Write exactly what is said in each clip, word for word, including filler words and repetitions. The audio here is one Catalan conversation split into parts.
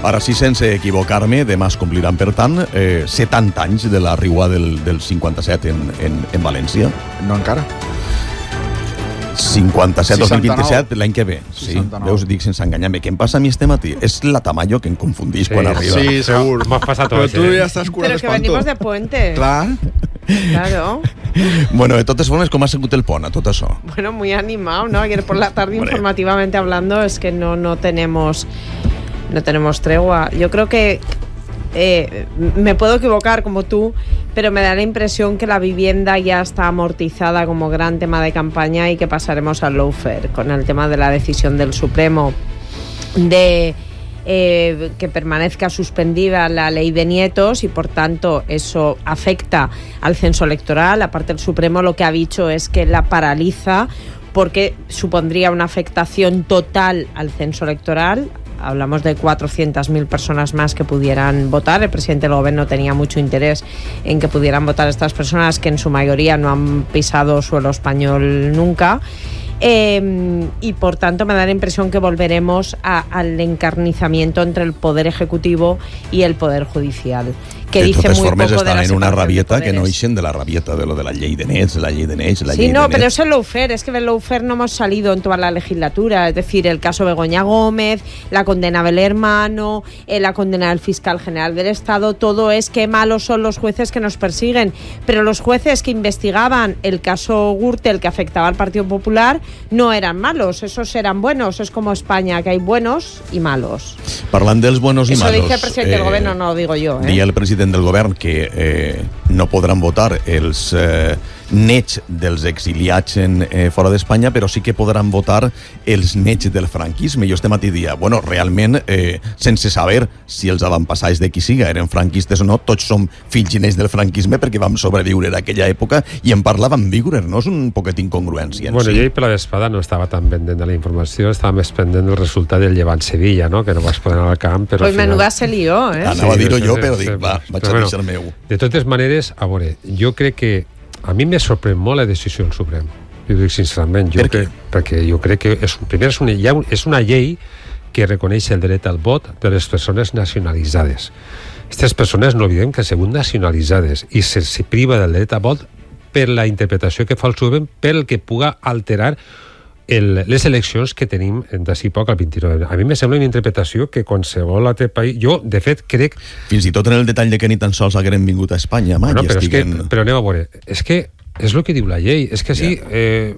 Ara sí, sense equivocar-me, demà es compliran, per tant, eh, setanta anys de la riuada del, del cinquanta-set en, en, en València. No encara. cinquanta-set dos mil vint-i-set, l'any que ve. Sí, seixanta-nou. veus, dic sense enganyar-me. Què em passa a mi este matí? És la Tamayo que em confundís Sí, quan arriba. Sí, segur. M'has passat Però tot, tu eh? ja estàs curant Pero que d'espanto. venimos de puente. Clar. Claro. Bueno, de totes formes, com ha sigut el pont a tot això? Bueno, muy animado, ¿no? Ayer por la tarde, Hombre. informativamente hablando, es que no, no tenemos no tenemos tregua. Yo creo que eh, me puedo equivocar como tú, pero me da la impresión que la vivienda ya está amortizada como gran tema de campaña y que pasaremos al lawfare con el tema de la decisión del Supremo de eh, que permanezca suspendida la ley de nietos y por tanto eso afecta al censo electoral. Aparte, el Supremo lo que ha dicho es que la paraliza porque supondría una afectación total al censo electoral. Hablamos de cuatrocientas mil personas más que pudieran votar. El presidente del gobierno tenía mucho interés en que pudieran votar estas personas que en su mayoría no han pisado suelo español nunca. Eh, y por tanto me da la impresión que volveremos a, al encarnizamiento entre el poder ejecutivo y el poder judicial, que de dice totes muy formes poco de estan la en una separación de rabieta que no poderes. ixen de la rabieta de lo de la llei de nets, la llei de nets, la Sí, llei no, de pero nets. es el lawfare, es que del lawfare no hemos salido en toda la legislatura, es decir, el caso Begoña Gómez, la condena del hermano, eh, la condena del fiscal general del Estado, todo es que malos son los jueces que nos persiguen, pero los jueces que investigaban el caso Gürtel que afectaba al Partido Popular no eran malos, esos eran buenos, es como España, que hay buenos y malos. Parlant dels buenos i Eso malos... dice el presidente del gobierno, no lo digo yo. ¿eh? Deia el president del govern que eh, no podran votar els eh, nets dels exiliats en, eh, fora d'Espanya, però sí que podran votar els nets del franquisme. Jo este matí dia, bueno, realment, eh, sense saber si els avantpassats de qui siga eren franquistes o no, tots som fills i nets del franquisme perquè vam sobreviure en aquella època i en parlàvem Wigner, no? És un poquet incongruència. Bueno, sí. jo per la vesprada no estava tan pendent de la informació, estava més pendent del resultat del Llevant-Sevilla, no? Que no vas poder anar al camp, però... Pues al final... menuda se lió, ¿eh? Anava a dir-ho sí, jo, sí, però sí, dic, sí, va, sí. vaig Però a bueno, deixar el meu. De totes maneres, a veure, jo crec que a mi me sorprèn molt la decisió del Suprem. Jo dic sincerament, jo Per què? crec, perquè jo crec que és, primer és una, hi ha un, és una llei que reconeix el dret al vot de les persones nacionalitzades. Aquestes persones no oblidem que han sigut nacionalitzades i se, se priva del dret a vot per la interpretació que fa el Suprem pel que puga alterar el, les eleccions que tenim d'ací poc al vint-i-nou. A mi me sembla una interpretació que qualsevol altre país... Jo, de fet, crec... Fins i tot en el detall de que ni tan sols hagueren vingut a Espanya, mai, Bueno, però, estiguen... és que, però aneu a veure, és que és el que diu la llei, és que sí, eh,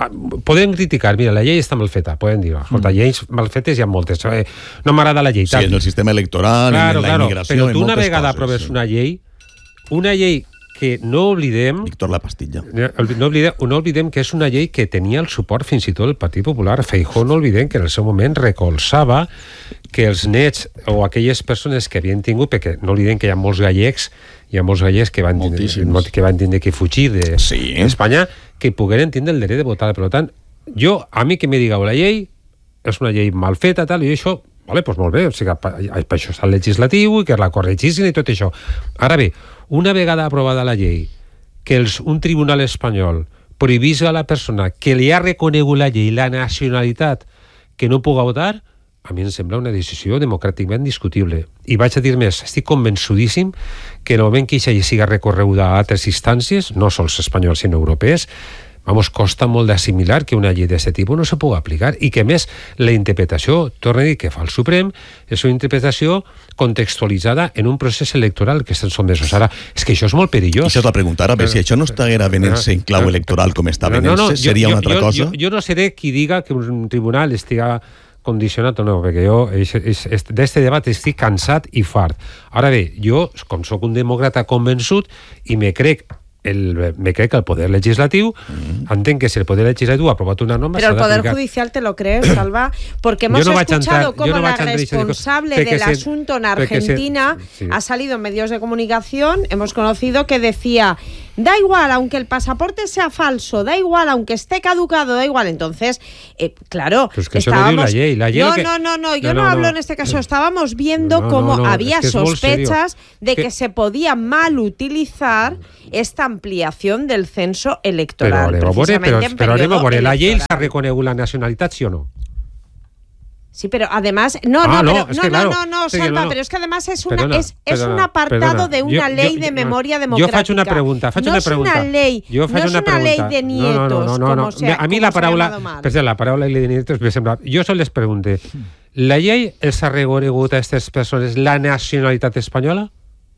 podem criticar, mira, la llei està mal feta, podem dir, escolta, mm. lleis mal fetes hi ha moltes, eh, no m'agrada la llei. Sí, en el sistema electoral, claro, en la claro, immigració, però en tu una moltes vegada coses, aproves sí. una llei, una llei que no oblidem, Víctor la pastilla. no oblidem, no oblidem que és una llei que tenia el suport fins i tot del Partit Popular. Feijóo, no oblidem que en el seu moment recolzava que els nets o aquelles persones que havien tingut, perquè no oblidem que hi ha molts gallecs, hi ha molts gallecs que van tindre, que van tindre que fugir d'Espanya, de, sí. que pogueren tindre el dret de votar. Per tant, jo, a mi que me digueu la llei, és una llei mal feta, tal, i això, vale, doncs molt bé, o sigui, per, per això està el legislatiu i que la corregissin i tot això. Ara bé, una vegada aprovada la llei, que els, un tribunal espanyol prohibís a la persona que li ha reconegut la llei la nacionalitat que no puga votar, a mi em sembla una decisió democràticament discutible. I vaig a dir més, estic convençudíssim que en el moment que això siga recorreguda a altres instàncies, no sols espanyols sinó europees, vamos, costa molt d'assimilar que una llei d'aquest tipus no se pugui aplicar i que, a més, la interpretació, torna a dir que fa el Suprem, és una interpretació contextualitzada en un procés electoral que estan sotmesos. Ara, és que això és molt perillós. Això és la pregunta. Ara, bé, si això no estiguera venent-se en clau electoral com està venent-se, no, no, seria jo, una altra jo, cosa? Jo, jo no seré qui diga que un tribunal estiga condicionat o no, perquè jo d'este debat estic cansat i fart. Ara bé, jo, com sóc un demòcrata convençut i me crec El, me crec que el Poder Legislatiu mm. entenc que si el Poder Legislatiu ha aprovat una norma... Pero el Poder Judicial te lo crees, Salva, porque hemos no escuchado entrar, cómo no la entrar, responsable del se, asunto en Argentina se, sí. ha salido en medios de comunicación, hemos conocido que decía, da igual, aunque el pasaporte sea falso, da igual, aunque esté caducado, da igual. Entonces, eh, claro, pues que estábamos... La llei, la llei no, que... no, no, no, yo no, no, no hablo no. en este caso, estábamos viendo no, cómo no, no, había es que sospechas de que, que se podía mal utilizar esta ampliación del censo electoral. Però, precisamente però, en però anem a veure, la llei electoral. s'ha reconegut la nacionalitat, sí o no? Sí, pero además, no, Ah, no, no, pero, es no, que no, claro, no, no, sí, Salva, no, no. pero es que además es, una, Perdona, es, es perdona, un apartado perdona. de una Jo- ley jo- de jo- memoria jo democràtica. faig una pregunta, faig no una pregunta. No és una ley, jo faig no és una, una pregunta. ley de nietos, no, no, no, no, no. como se, A mi como la se ha paraula, llamado mal. per exemple, la paraula llei de nietos me sembla... Jo sols les pregunte, la llei els ha reconegut a aquestes persones la nacionalitat espanyola?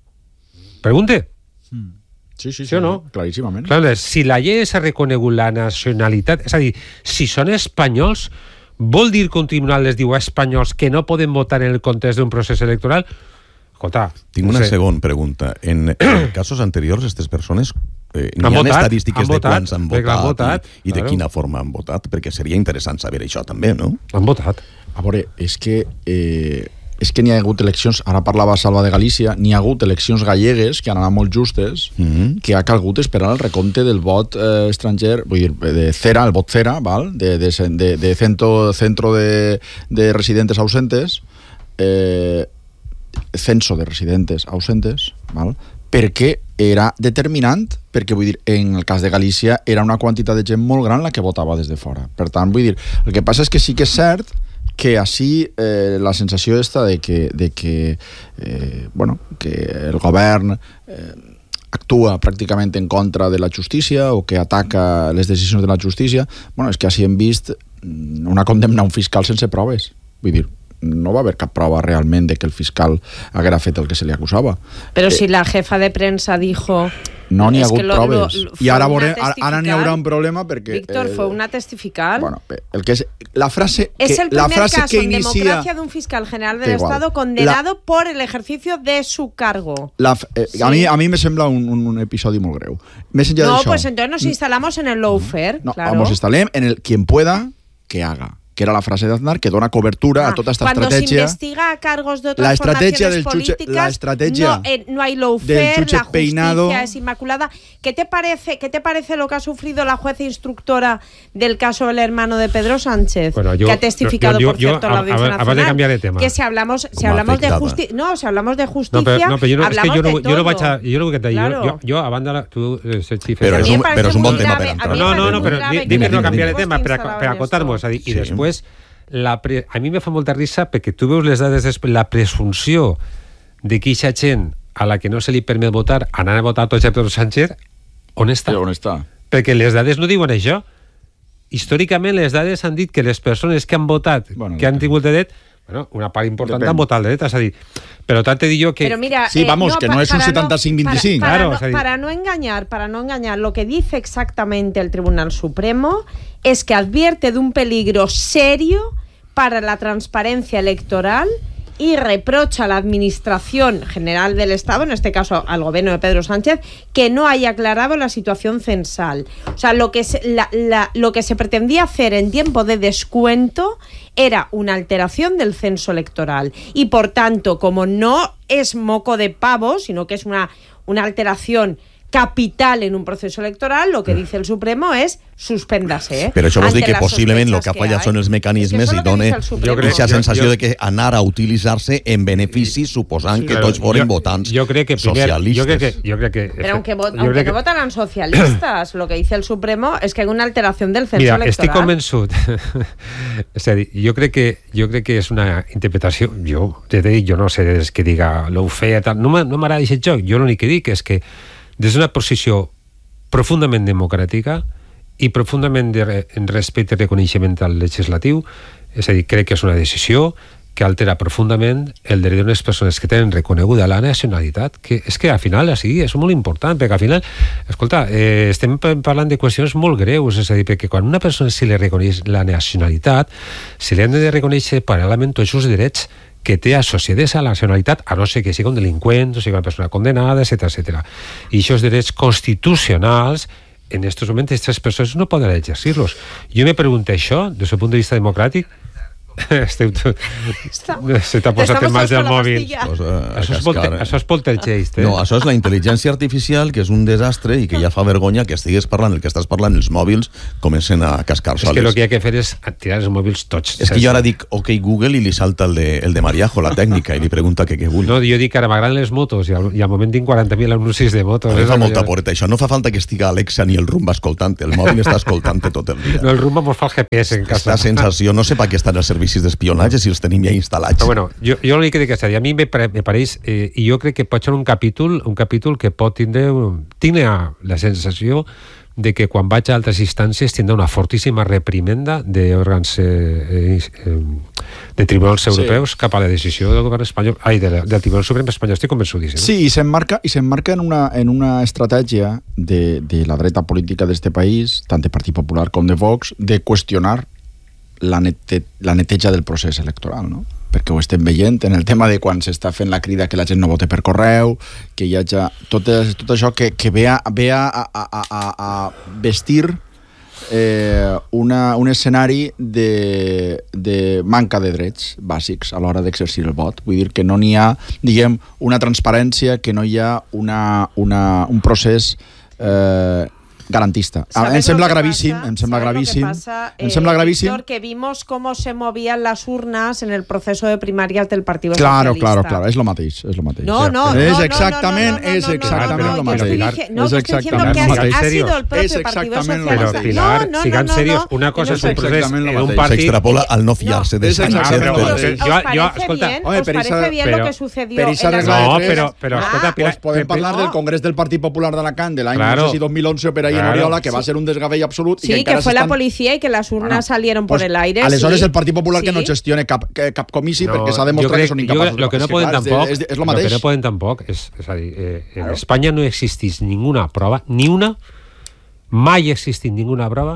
Pregunte. Sí, sí, sí, Sí o no? claríssimament. Clar, si la llei s'ha reconegut la nacionalitat, és a dir, si són espanyols, vol dir que un tribunal les diu a espanyols que no poden votar en el context d'un procés electoral? Escolta, Tinc no una sé. segona pregunta. En, en casos anteriors, aquestes persones eh, Han n'hi ha votat, estadístiques han de votat, quants han perquè han votat, votat, i, i de claro. quina forma han votat, perquè seria interessant saber això també, no? Han votat. A veure, és que... Eh, és que n'hi ha hagut eleccions, ara parlava Salva de Galícia, n'hi ha hagut eleccions gallegues que han anat molt justes, Mhm. que ha calgut esperar el recompte del vot eh, estranger, vull dir, de cera, el vot cera, val? de, de, de, de centro, centro de, de residentes ausentes, eh, censo de residentes ausentes, val? Perquè era determinant, perquè vull dir, en el cas de Galícia era una quantitat de gent molt gran la que votava des de fora. Per tant, vull dir, el que passa és que sí que és cert que així eh, la sensació està de que, de que, eh, bueno, que el govern eh, actua pràcticament en contra de la justícia o que ataca les decisions de la justícia, bueno, és que així hem vist una condemna a un fiscal sense proves. Vull dir, no va haver cap prova realment de que el fiscal haguera fet el que se li acusava. Pero Eh, si la jefa de prensa dijo... No n'hi ha Es que hagut lo- proves. lo- lo- I ara, fue veure, una ara, ara n'hi haurà un problema perquè... Víctor, eh, fue una testifical. Bueno, el que és, la frase Es que, el la primer frase caso que en inicia... democracia de un fiscal general del Da igual. Estado condenado por el ejercicio de su cargo. La, eh, Sí. a, mi, a mi me sembla un, un, un episodi molt greu. Més enllà No, d'això... pues entonces nos instalamos en el lawfare, No, claro. nos instalem en el quien pueda, que haga. Que era la frase de Aznar, que dona cobertura Ah, a tota esta cuando estratègia. se investiga a cargos de otras La estrategia formaciones del chuche- políticas, la estrategia no, eh, no hay del lawfare, chuche la justicia peinado. es inmaculada. ¿Qué te parece, qué te parece lo que ha sufrido la jueza instructora del caso del hermano de Pedro Sánchez, Bueno, yo- que ha testificado, yo- yo- por cierto, yo, en la a- Audiencia a- acabas de Nacional? cambiar de tema. Que si hablamos, si Como hablamos de afectada. justicia, no, si hablamos de justicia, No, pero, no, pero yo no, es que hablamos yo no, de yo no todo. vaig a... Jo el que t'he dit, Claro. jo, jo, a banda, la, tu, eh, ser xifre... Però A és mí me un- parece però és un muy bon tema grave, per a entrar. mí me No, no, parece no, muy però grave di- que dime, dime, no dime, canviar de dime. tema per, a- Instal·lar per acotar-nos. esto. I Sí. després, la pre... a mi me fa molta risa perquè tu veus les dades després, la presumpció de que eixa gent a la que no se li permet votar anar a votar tots a Pedro Sánchez, on està? Però on està? Perquè les dades no diuen això. Històricament les dades han dit que les persones que han votat, Bueno, que han depèn. tingut dret, bueno, una part important Depèn. han votat el dret, és a dir, però tant te dic jo que... Pero mira, Sí, vamos, que no es un para setanta-cinc veinticinc. Para, para Claro, no, o sea, para no engañar, para no engañar, lo que dice exactamente el Tribunal Supremo es que advierte de un peligro serio para la transparencia electoral y reprocha a la Administración General del Estado, en este caso al gobierno de Pedro Sánchez, que no haya aclarado la situación censal. O sea, lo que se, la- la- lo que se pretendía hacer en tiempo de descuento era una alteración del censo electoral. Y por tanto, como no es moco de pavo, sino que es una, una alteración capital en un proceso electoral, lo que dice el Supremo es suspéndase. ¿eh? Però això vol dir Ante que las possiblement el sospechas que falla hay. són els mecanismes Es que i eso es lo que dona dice el Supremo. Jo crec- aquesta jo- sensació jo- de que anar a utilitzar-se en benefici suposant que tots foren jo, votants jo crec que primer, socialistes. Jo crec que, jo crec que, Pero aunque, vot- jo aunque crec no que- votaran socialistas, lo que dice el Supremo es que hay una alteración del censo Mira, electoral. estic convençut. És a dir, jo crec que jo crec que és una interpretació, jo ja te dic, jo no sé des que diga l'ho feia tal, no m'ha- no m'agrada aquest joc, jo l'únic que dic és que des d'una posició profundament democràtica i profundament de re, en respecte i reconeixement al legislatiu, és a dir, crec que és una decisió que altera profundament el dret d'unes persones que tenen reconeguda la nacionalitat, que és que al final sí, és molt important, perquè al final, escolta, eh, estem parlant de qüestions molt greus, és a dir, perquè quan a una persona se li reconeix la nacionalitat, se li han de reconèixer paral·lelament tots els drets que té associades a la nacionalitat, a no ser que sigui un delinqüent o sigui una persona condenada, etcètera, etcètera. I aquests drets constitucionals, en aquests moments, aquestes persones no poden exercir-los. Jo me pregunto això, des del punt de vista democràtic, Esteu tu... se t'ha posat en mans del mòbil. Pues, uh, Això és, polte, això és poltergeist, eh? No, això és la intel·ligència artificial, que és un desastre i que ja fa vergonya que estigues parlant el que estàs parlant, els mòbils comencen a cascar és que soles. el que hi ha que fer és tirar els mòbils tots. És que jo ara dic ok Google i li salta el de, el de Mariajo, la tècnica, i li pregunta que què vull. No, jo dic que ara m'agraden les motos i al, i al moment tinc quaranta mil anuncis de motos. A mi És fa el molta millor. poreta això. No fa falta que estiga Alexa ni el Rumba escoltant, el mòbil està escoltant tot el dia. No, el rumba mos fa el G P S en casa. Aquesta sensació, no sé per què està en el servei servicis d'espionatge si els tenim ja instal·lats. Però bueno, jo, jo l'únic que dic és a dir, a mi me, pare, me pareix, eh, i jo crec que pot ser un capítol, un capítol que pot tindre, tinc la sensació de que quan vaig a altres instàncies tindrà una fortíssima reprimenda d'òrgans eh, eh, de tribunals europeus sí. cap a la decisió del govern espanyol, ai, de la, del Tribunal Suprem espanyol, estic convençudíssim. Sí, i s'emmarca, i s'emmarca en, una, en una estratègia de, de la dreta política d'este país, tant de Partit Popular com de Vox, de qüestionar la, nete, la neteja del procés electoral, no? Perquè ho estem veient en el tema de quan s'està fent la crida que la gent no vote per correu, que hi hagi tot, tot això que, que ve, a, ve a, a, a, a vestir eh, una, un escenari de, de manca de drets bàsics a l'hora d'exercir el vot. Vull dir que no n'hi ha, diguem, una transparència, que no hi ha una, una, un procés eh, garantista. Em sembla gravíssim, em sembla gravíssim, em sembla gravíssim. Víctor, que vimos cómo se movían las urnas en el proceso de primarias del Partido claro, Socialista. Claro, claro, és lo mateix, és lo mateix. No, no, és no, exactament, no, no, no, no, és exactament no, no, lo no, mateix. Dije, no, és estoy diciendo que ha, ha sido el propio és Partido exactament Socialista. Però, Pilar, no, no, siguem no, serios, no, una cosa no, és un procés en un partit... S'extrapola al no fiar-se de Sánchez. Jo, jo, escolta... ¿Os parece bien lo que sucedió en la... No, però, però, escolta, Pilar... Podem parlar del Congrés del Partit Popular d'Alacant de l'any dos mil onze per ahí en Oriola, que va ser un desgavell absolut. Sí, que fue la policía y que las urnas bueno, salieron por pues, el aire. Aleshores sí. el Partit Popular sí. que no gestione cap, cap comissi no, perquè s'ha demostrat crec, que són incapaços. Jo, lo que no poden tampoc, és, és, és lo, lo que no poden tampoc és, és a dir, eh, en claro. Espanya no existís ninguna prova, ni una, mai existit ninguna prova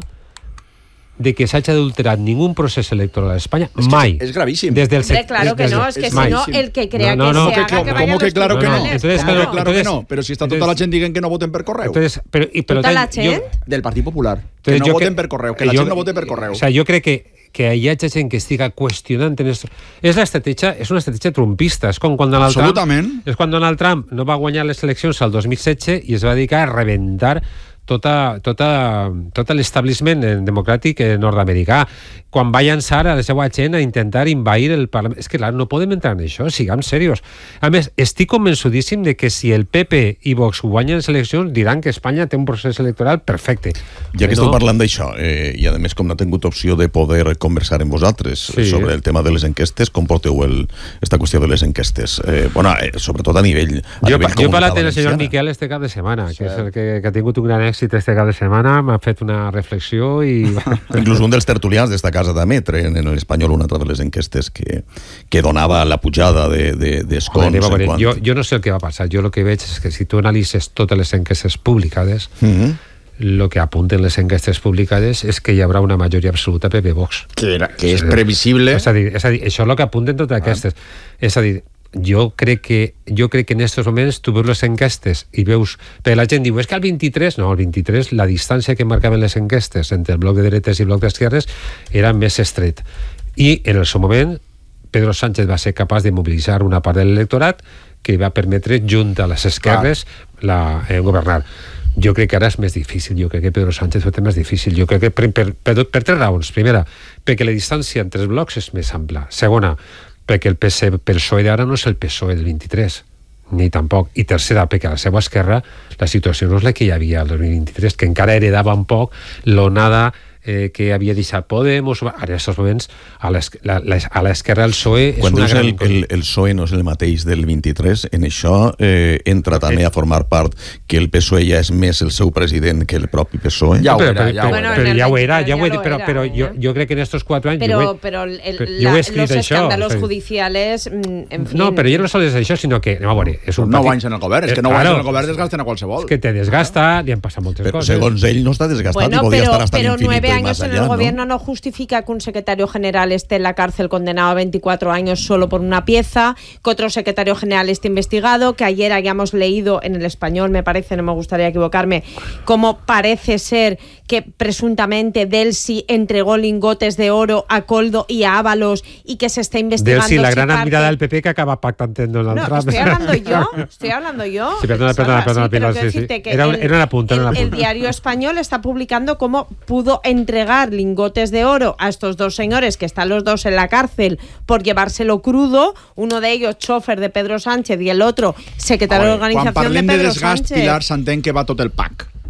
de que s'hagi adulterat ningún procés electoral a España, es mai. Es gravísimo. Desde el Hombre, claro que no, es que si no, el que crea no, no, que no, se haga que, que vaya ¿Cómo que claro que no? Entonces, ¿Cómo claro, que claro entonces, que no? Pero si está tota la gent dient que no voten per correu. Entonces, pero, y, pero, ¿Tota la gent? Del Partit Popular. Que no voten per correu, que la gent no vote per correu. O sea, jo crec que que hi hagi gent que estiga qüestionant en esto. És l'estratègia, és una estratègia trumpista. És com quan Donald Trump, és quan Donald Trump no va guanyar les eleccions al dos mil setze i es va dedicar a rebentar tota, tota, tot l'establishment democràtic nord-americà, quan va llançar a la seva gent a intentar invair el Parlament. És que, clar, no podem entrar en això, siguem serios. A més, estic convençudíssim de que si el P P i Vox guanyen les eleccions, diran que Espanya té un procés electoral perfecte. Ja que no. Esteu parlant d'això, eh, i a més com no he tingut opció de poder conversar amb vosaltres sí. sobre el tema de les enquestes, com porteu el, esta qüestió de les enquestes? Eh, bueno, eh, sobretot a nivell a Jo, nivell jo he parlat amb el senyor Miquel este cap de setmana, sí. que és el que, que ha tingut un gran èxit este cap de setmana, m'ha fet una reflexió i... Inclús un dels tertulians d'esta casa també treien en l'Espanyol una altra de les enquestes que, que donava la pujada d'escons. De, de Joder, quant... jo, jo no sé el que va passar, jo el que veig és que si tu analitzes totes les enquestes publicades, mm-hmm. lo que apunten les enquestes publicades és que hi haurà una majoria absoluta P P Vox. Que, era, que és previsible. És a dir, és a dir, això és el que apunten totes aquestes. Ah. És a dir, jo crec que jo crec que en aquests moments tu veus les enquestes i veus, però la gent diu, és que el vint-i-tres, no, el vint-i-tres la distància que marcaven les enquestes entre el bloc de dretes i el bloc d'esquerres era més estret, i en el seu moment Pedro Sánchez va ser capaç de mobilitzar una part de l'electorat que va permetre, junt a les esquerres, la, eh, governar. Jo crec que ara és més difícil, jo crec que Pedro Sánchez ho té més difícil, jo crec que per, per, per, per tres raons. Primera, perquè la distància entre els blocs és més ampla. Segona, perquè el P S O E d'ara no és el P S O E del vint-i-tres, ni tampoc. I tercera, perquè a la seva esquerra la situació no és la que hi havia el dos mil vint-i-tres, que encara heredava un poc l'onada eh, que havia deixat Podemos. Ara, en aquests moments, a l'esquerra el P S O E és quan una gran... El, el, el P S O E no és el mateix del vint-i-tres, en això eh, entra també a formar part que el P S O E ja és més el seu president que el propi P S O E. Ja ho era, ja ho era. Però ja ho era, ja ho he dit, però, però jo, jo crec que en estos quatre anys... Pero, jo he, pero el, però la, jo he escrit los això, escándalos judiciales, en fin... No, però jo no sols això, sinó que, anem a veure, és un no partit... anys en el govern, és que no claro, anys en el govern desgasten a qualsevol. És que te desgasta, li han passat moltes però, coses. Segons ell no està desgastat bueno, i podria pero, estar hasta pero l'infinito nueve y años más allá, en el ¿no? gobierno no justifica que un secretario general esté en la cárcel condenado a veinticuatro años solo por una pieza, que otro secretario general esté investigado, que ayer hayamos leído en el Español, me parece, no me gustaría equivocarme, cómo parece ser que presuntamente Delcy entregó lingotes de oro a Coldo y a Ábalos y que se está investigando. Delcy, la si gran parte... admirada del P P que acaba pactando en Donald no, Trump. Estoy hablando yo, estoy hablando yo. Sí, perdona, perdona, sí, perdona, Pilar, sí, sí. Era, un, el, era una punta, era una el, punta. El diario Español está publicando cómo pudo entregar lingotes de oro a estos dos señores que están los dos en la cárcel por llevárselo crudo, uno de ellos chofer de Pedro Sánchez y el otro secretario Oye, de organización de Pedro Sánchez. Quan parlem de desgast, Sánchez. Pilar, s'entén que va tot el pack.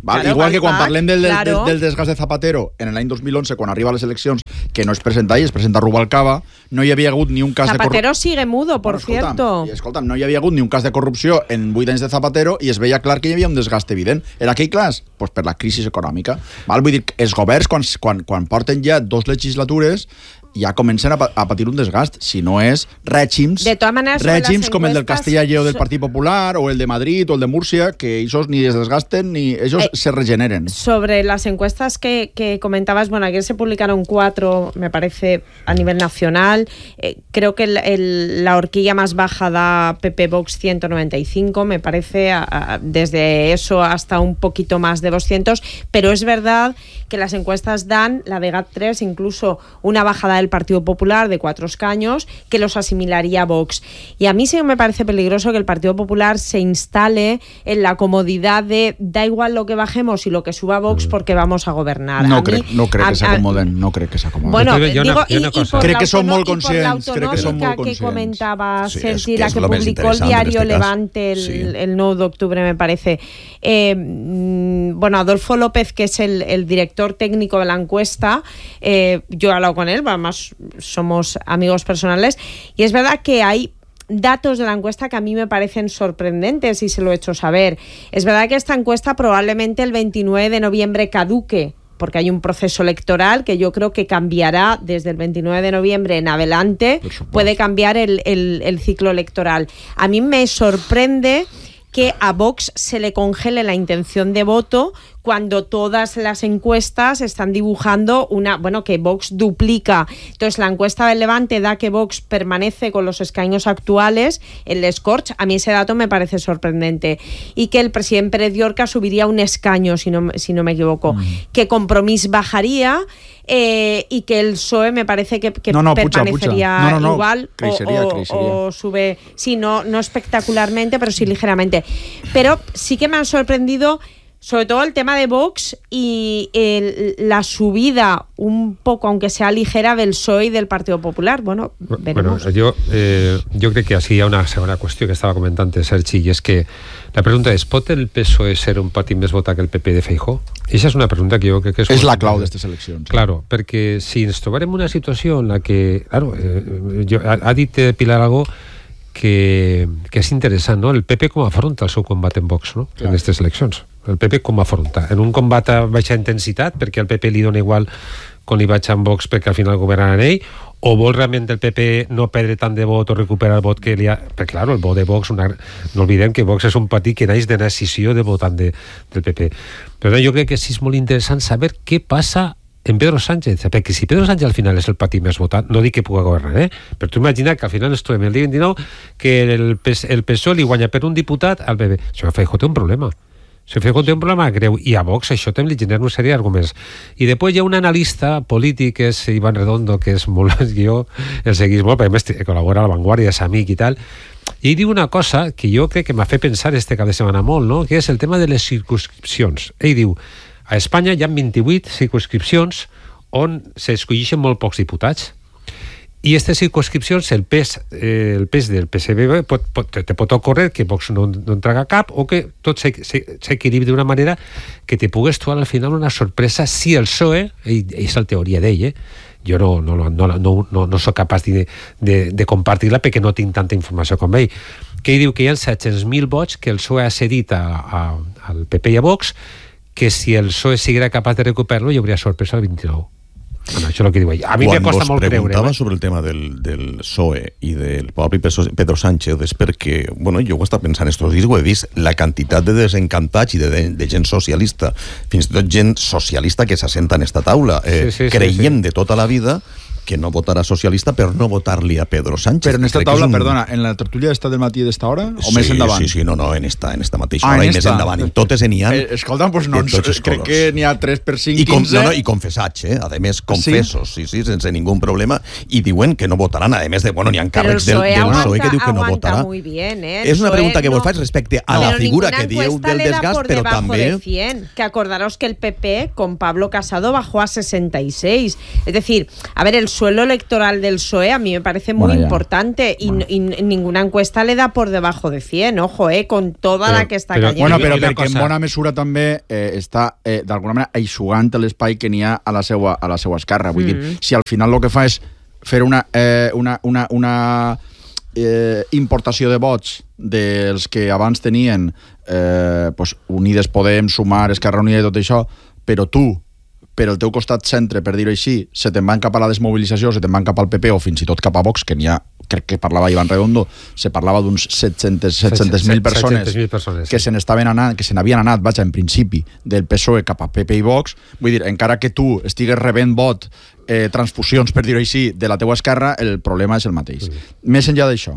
Val? Claro, Igual que quan Balzac, parlem del, del, claro. del desgast de Zapatero en l'any dos mil onze, quan arriba a les eleccions, que no es presenta ahí, es presenta Rubalcaba, no hi havia hagut ni un cas Zapatero de corrupció. sigue mudo, por Bueno, escolta'm, cierto. I, escolta'm, no hi havia hagut ni un cas de corrupció en vuit anys de Zapatero i es veia clar que hi havia un desgast evident. Era aquell cas? Pues per la crisi econòmica. Val? Vull dir, els governs, quan, quan, quan porten ja dos legislatures, ja comencen a, a patir un desgast, si no és règims, De todas maneras, sobre règims las com el del encuestas, Castilla y Lleó del so- Partit Popular o el de Madrid o el de Múrcia, que ells ni es desgasten ni ells Eh, se regeneren. Sobre las encuestas que, que comentabas, bueno, ayer se publicaron cuatro, me parece, a nivel nacional. Eh, creo que el- el- la horquilla más baja da P P Vox ciento noventa y cinco, me parece, a- a- desde eso hasta un poquito más de doscientos, pero es verdad que las encuestas dan, la de GAT tres, incluso una bajada del Partido Popular de cuatro escaños, que los asimilaría a Vox. Y a mí sí que me parece peligroso que el Partido Popular se instale en la comodidad de da igual lo que bajemos y lo que suba Vox porque vamos a gobernar. No A crec, mí- no crec a- que s'acomoden, no crec que s'acomoden. Bueno, Yo- yo digo, una- yo y, una y cosa. por Crec la que son autono- molt y por la conscients, crec que son autonómica molt que conscients. comentaba Sí, Sergi, és que la és que lo més publicó el interessant en diario este cas. Levante el, Sí. el nueve de octubre, me parece. Eh, mm, bueno, Adolfo López, que es el, el director técnico de la encuesta, eh, yo he hablado con él, además somos amigos personales, y es verdad que hay datos de la encuesta que a mí me parecen sorprendentes y se lo he hecho saber. Es verdad que esta encuesta probablemente el veintinueve de noviembre caduque, porque hay un proceso electoral que yo creo que cambiará desde el veintinueve de noviembre en adelante, Por supuesto. puede cambiar el, el, el ciclo electoral. A mí me sorprende que a Vox se le congele la intención de voto cuando todas las encuestas están dibujando una, bueno, que Vox duplica. Entonces, la encuesta del Levante da que Vox permanece con los escaños actuales, el Scorch, a mí ese dato me parece sorprendente. Y que el presidente Pérez Llorca subiría un escaño, si no, si no me equivoco. Mm. Que Compromís bajaría eh, y que el P S O E me parece que, que no, no, pucha, permanecería pucha. No, no, no. igual Creixería, o, o, creixería. o sube, sí, no, no espectacularmente, pero sí ligeramente. Pero sí que me han sorprendido sobre todo el tema de Vox y el, la subida un poco, aunque sea ligera, del P S O E y del Partido Popular. Bueno, veremos. Bueno, jo, eh, jo crec que així hi ha una segona qüestió que estava comentant Sergi, i és que la pregunta és, pot el P S O E ser un partit més votat que el P P de Feijóo? I aquesta és una pregunta que jo crec que és... És la clau d'aquestes eleccions. Claro, perquè si ens trobarem una situació en la que... Claro, eh, jo, ha, ha dit Pilar algo que, que és interessant, no? El P P com afronta el seu combat en Vox, no? Clar. En aquestes eleccions. El P P com afronta? En un combat a baixa intensitat, perquè al P P li dona igual quan li vaig amb Vox perquè al final governaran ell, o vol realment el P P no perdre tant de vot o recuperar el vot que li ha... Perquè, clar, el vot de Vox, una... no oblidem que Vox és un partit que naix de decisió de votant de, del P P. Per tant, jo crec que sí és molt interessant saber què passa en Pedro Sánchez, perquè si Pedro Sánchez al final és el partit més votat, no dic que pugui governar, eh? Però tu imagina que al final ens trobem el dia vint-i-nou que el, P S, el P S O E li guanya per un diputat al P P. Senyor Feijóo té un problema. Se Feijóo té un problema greu, i a Vox això també li genera una sèrie d'arguments. I després hi ha un analista polític, que és Iván Redondo, que és molt... jo el seguís molt, perquè a més col·labora a La Vanguardia, és amic i tal, i ell diu una cosa que jo crec que m'ha fet pensar este cap de setmana molt, no? Que és el tema de les circunscripcions. Ell diu, a Espanya hi ha vint-i-vuit circunscripcions on s'escolleixen molt pocs diputats. I aquestes circunscripcions, el pes, eh, el pes del P S B pot, pot, te pot ocórrer que Vox no, no en traga cap, o que tot s'equilibri d'una manera que te pugues trobar al final una sorpresa si el P S O E, és la teoria d'ell, eh? Jo no, no, no, no, no, no sóc capaç de, de, de compartir-la perquè no tinc tanta informació com ell, que ell diu que hi ha set-cents mil vots que el P S O E ha cedit a, a, al P P i a Vox, que si el P S O E siguera capaç de recuperar-lo hi hauria sorpresa el vint-i-nou. Bueno, això és el que diu ell. A mi me costa molt creure. Quan vos preguntava sobre el tema del, del P S O E i del propi Pedro Sánchez és perquè, bueno, jo ho he estat pensant estos dies, ho he vist, la quantitat de desencantats i de, de, de gent socialista, fins i tot gent socialista que s'assenta en esta taula. Eh, sí, sí, creiem sí, sí. de tota la vida que no votarà socialista per no votar-li a Pedro Sánchez. Però en esta taula, un... perdona, en la tertúlia d'esta del matí d'esta hora? O sí, més endavant? Sí, sí, no, no, en esta, en esta mateixa ah, hora en i més endavant. En totes n'hi ha... Eh, escolta'm, doncs no, crec colors. Que n'hi ha tres per cinc, I com, quinze... No, no, i confessats, eh? A més, confessos, sí? sí, sí, sense ningún problema, i diuen que no votaran, a més de, bueno, n'hi ha càrrecs del, del P S O E que diu que no votarà. Muy bien, ¿eh? És una pregunta que no, vos faig respecte a no, la figura que dieu del desgast, però també... De cien, que acordaros que el P P con Pablo Casado bajó a sesenta y seis. Es decir, a ver, el P suelo electoral del P S O E a mí me parece muy bueno, importante y, bueno. y, y ninguna encuesta le da por debajo de cien, ojo, eh, con toda però, la que està però, cayendo. Bueno, però perquè cosa... en bona mesura també eh, està, eh, d'alguna manera, eixugant l'espai que n'hi ha a la seva, a la seva esquerra. Vull mm. dir, si al final el que fa és fer una, eh, una, una, una eh, importació de vots dels que abans tenien eh, pues, Unides Podem, Sumar, Esquerra Unida i tot això, però tu, per el teu costat centre, per dir-ho així, se te'n van cap a la desmobilització, se te'n van cap al P P o fins i tot cap a Vox, que n'hi ha, crec que parlava Iván Redondo, se parlava d'uns set-cents mil persones, persones que sí. se n'estaven anant, que se n'havien anat, vaja, en principi, del P S O E cap a P P i Vox. Vull dir, encara que tu estigues rebent vot, eh, transfusions, per dir-ho així, de la teua esquerra, el problema és el mateix. Sí. Més enllà d'això,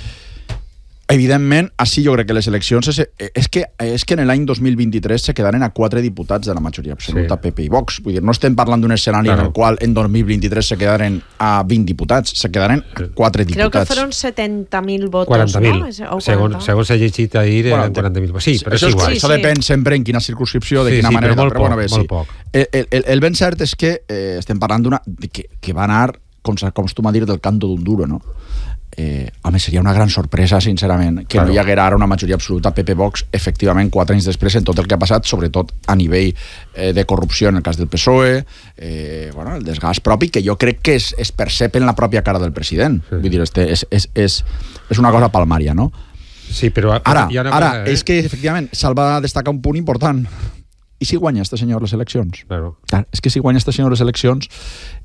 evidentment, així jo crec que les eleccions és, és, que, és que en l'any dos mil vint-i-tres se quedaren a quatre diputats de la majoria absoluta, sí. P P i Vox. Vull dir, no estem parlant d'un escenari claro. en el qual en dos mil vint-i-tres se quedaren a vint diputats, se quedaren a quatre diputats. Creo que fueron setenta mil votos, quaranta mil. ¿no? Segons, segons s'ha llegit ahir, bueno, eren quaranta mil. Sí, però és igual. Sí, això sí. depèn sempre en quina circumscripció, de sí, quina sí, manera. Però molt, però poc, bueno, bé, molt sí. poc. El, el, el ben cert és que eh, estem parlant d'una... Que, que va anar, com s'acostuma a dir, del canto d'un duro, no? Eh, home, seria una gran sorpresa, sincerament, que claro. no hi haguera ara una majoria absoluta P P Vox, efectivament, quatre anys després, en tot el que ha passat, sobretot a nivell eh, de corrupció en el cas del P S O E, eh, bueno, el desgast propi, que jo crec que es, es percep en la pròpia cara del president. Sí. Vull dir, este, és, és, és, és una cosa palmària, no? Sí, però... Ara, hi ha una ara cosa, eh? és que, efectivament, se'l va destacar un punt important. I si guanya este senyor les eleccions? Claro. Clar, és que si guanya este senyor les eleccions,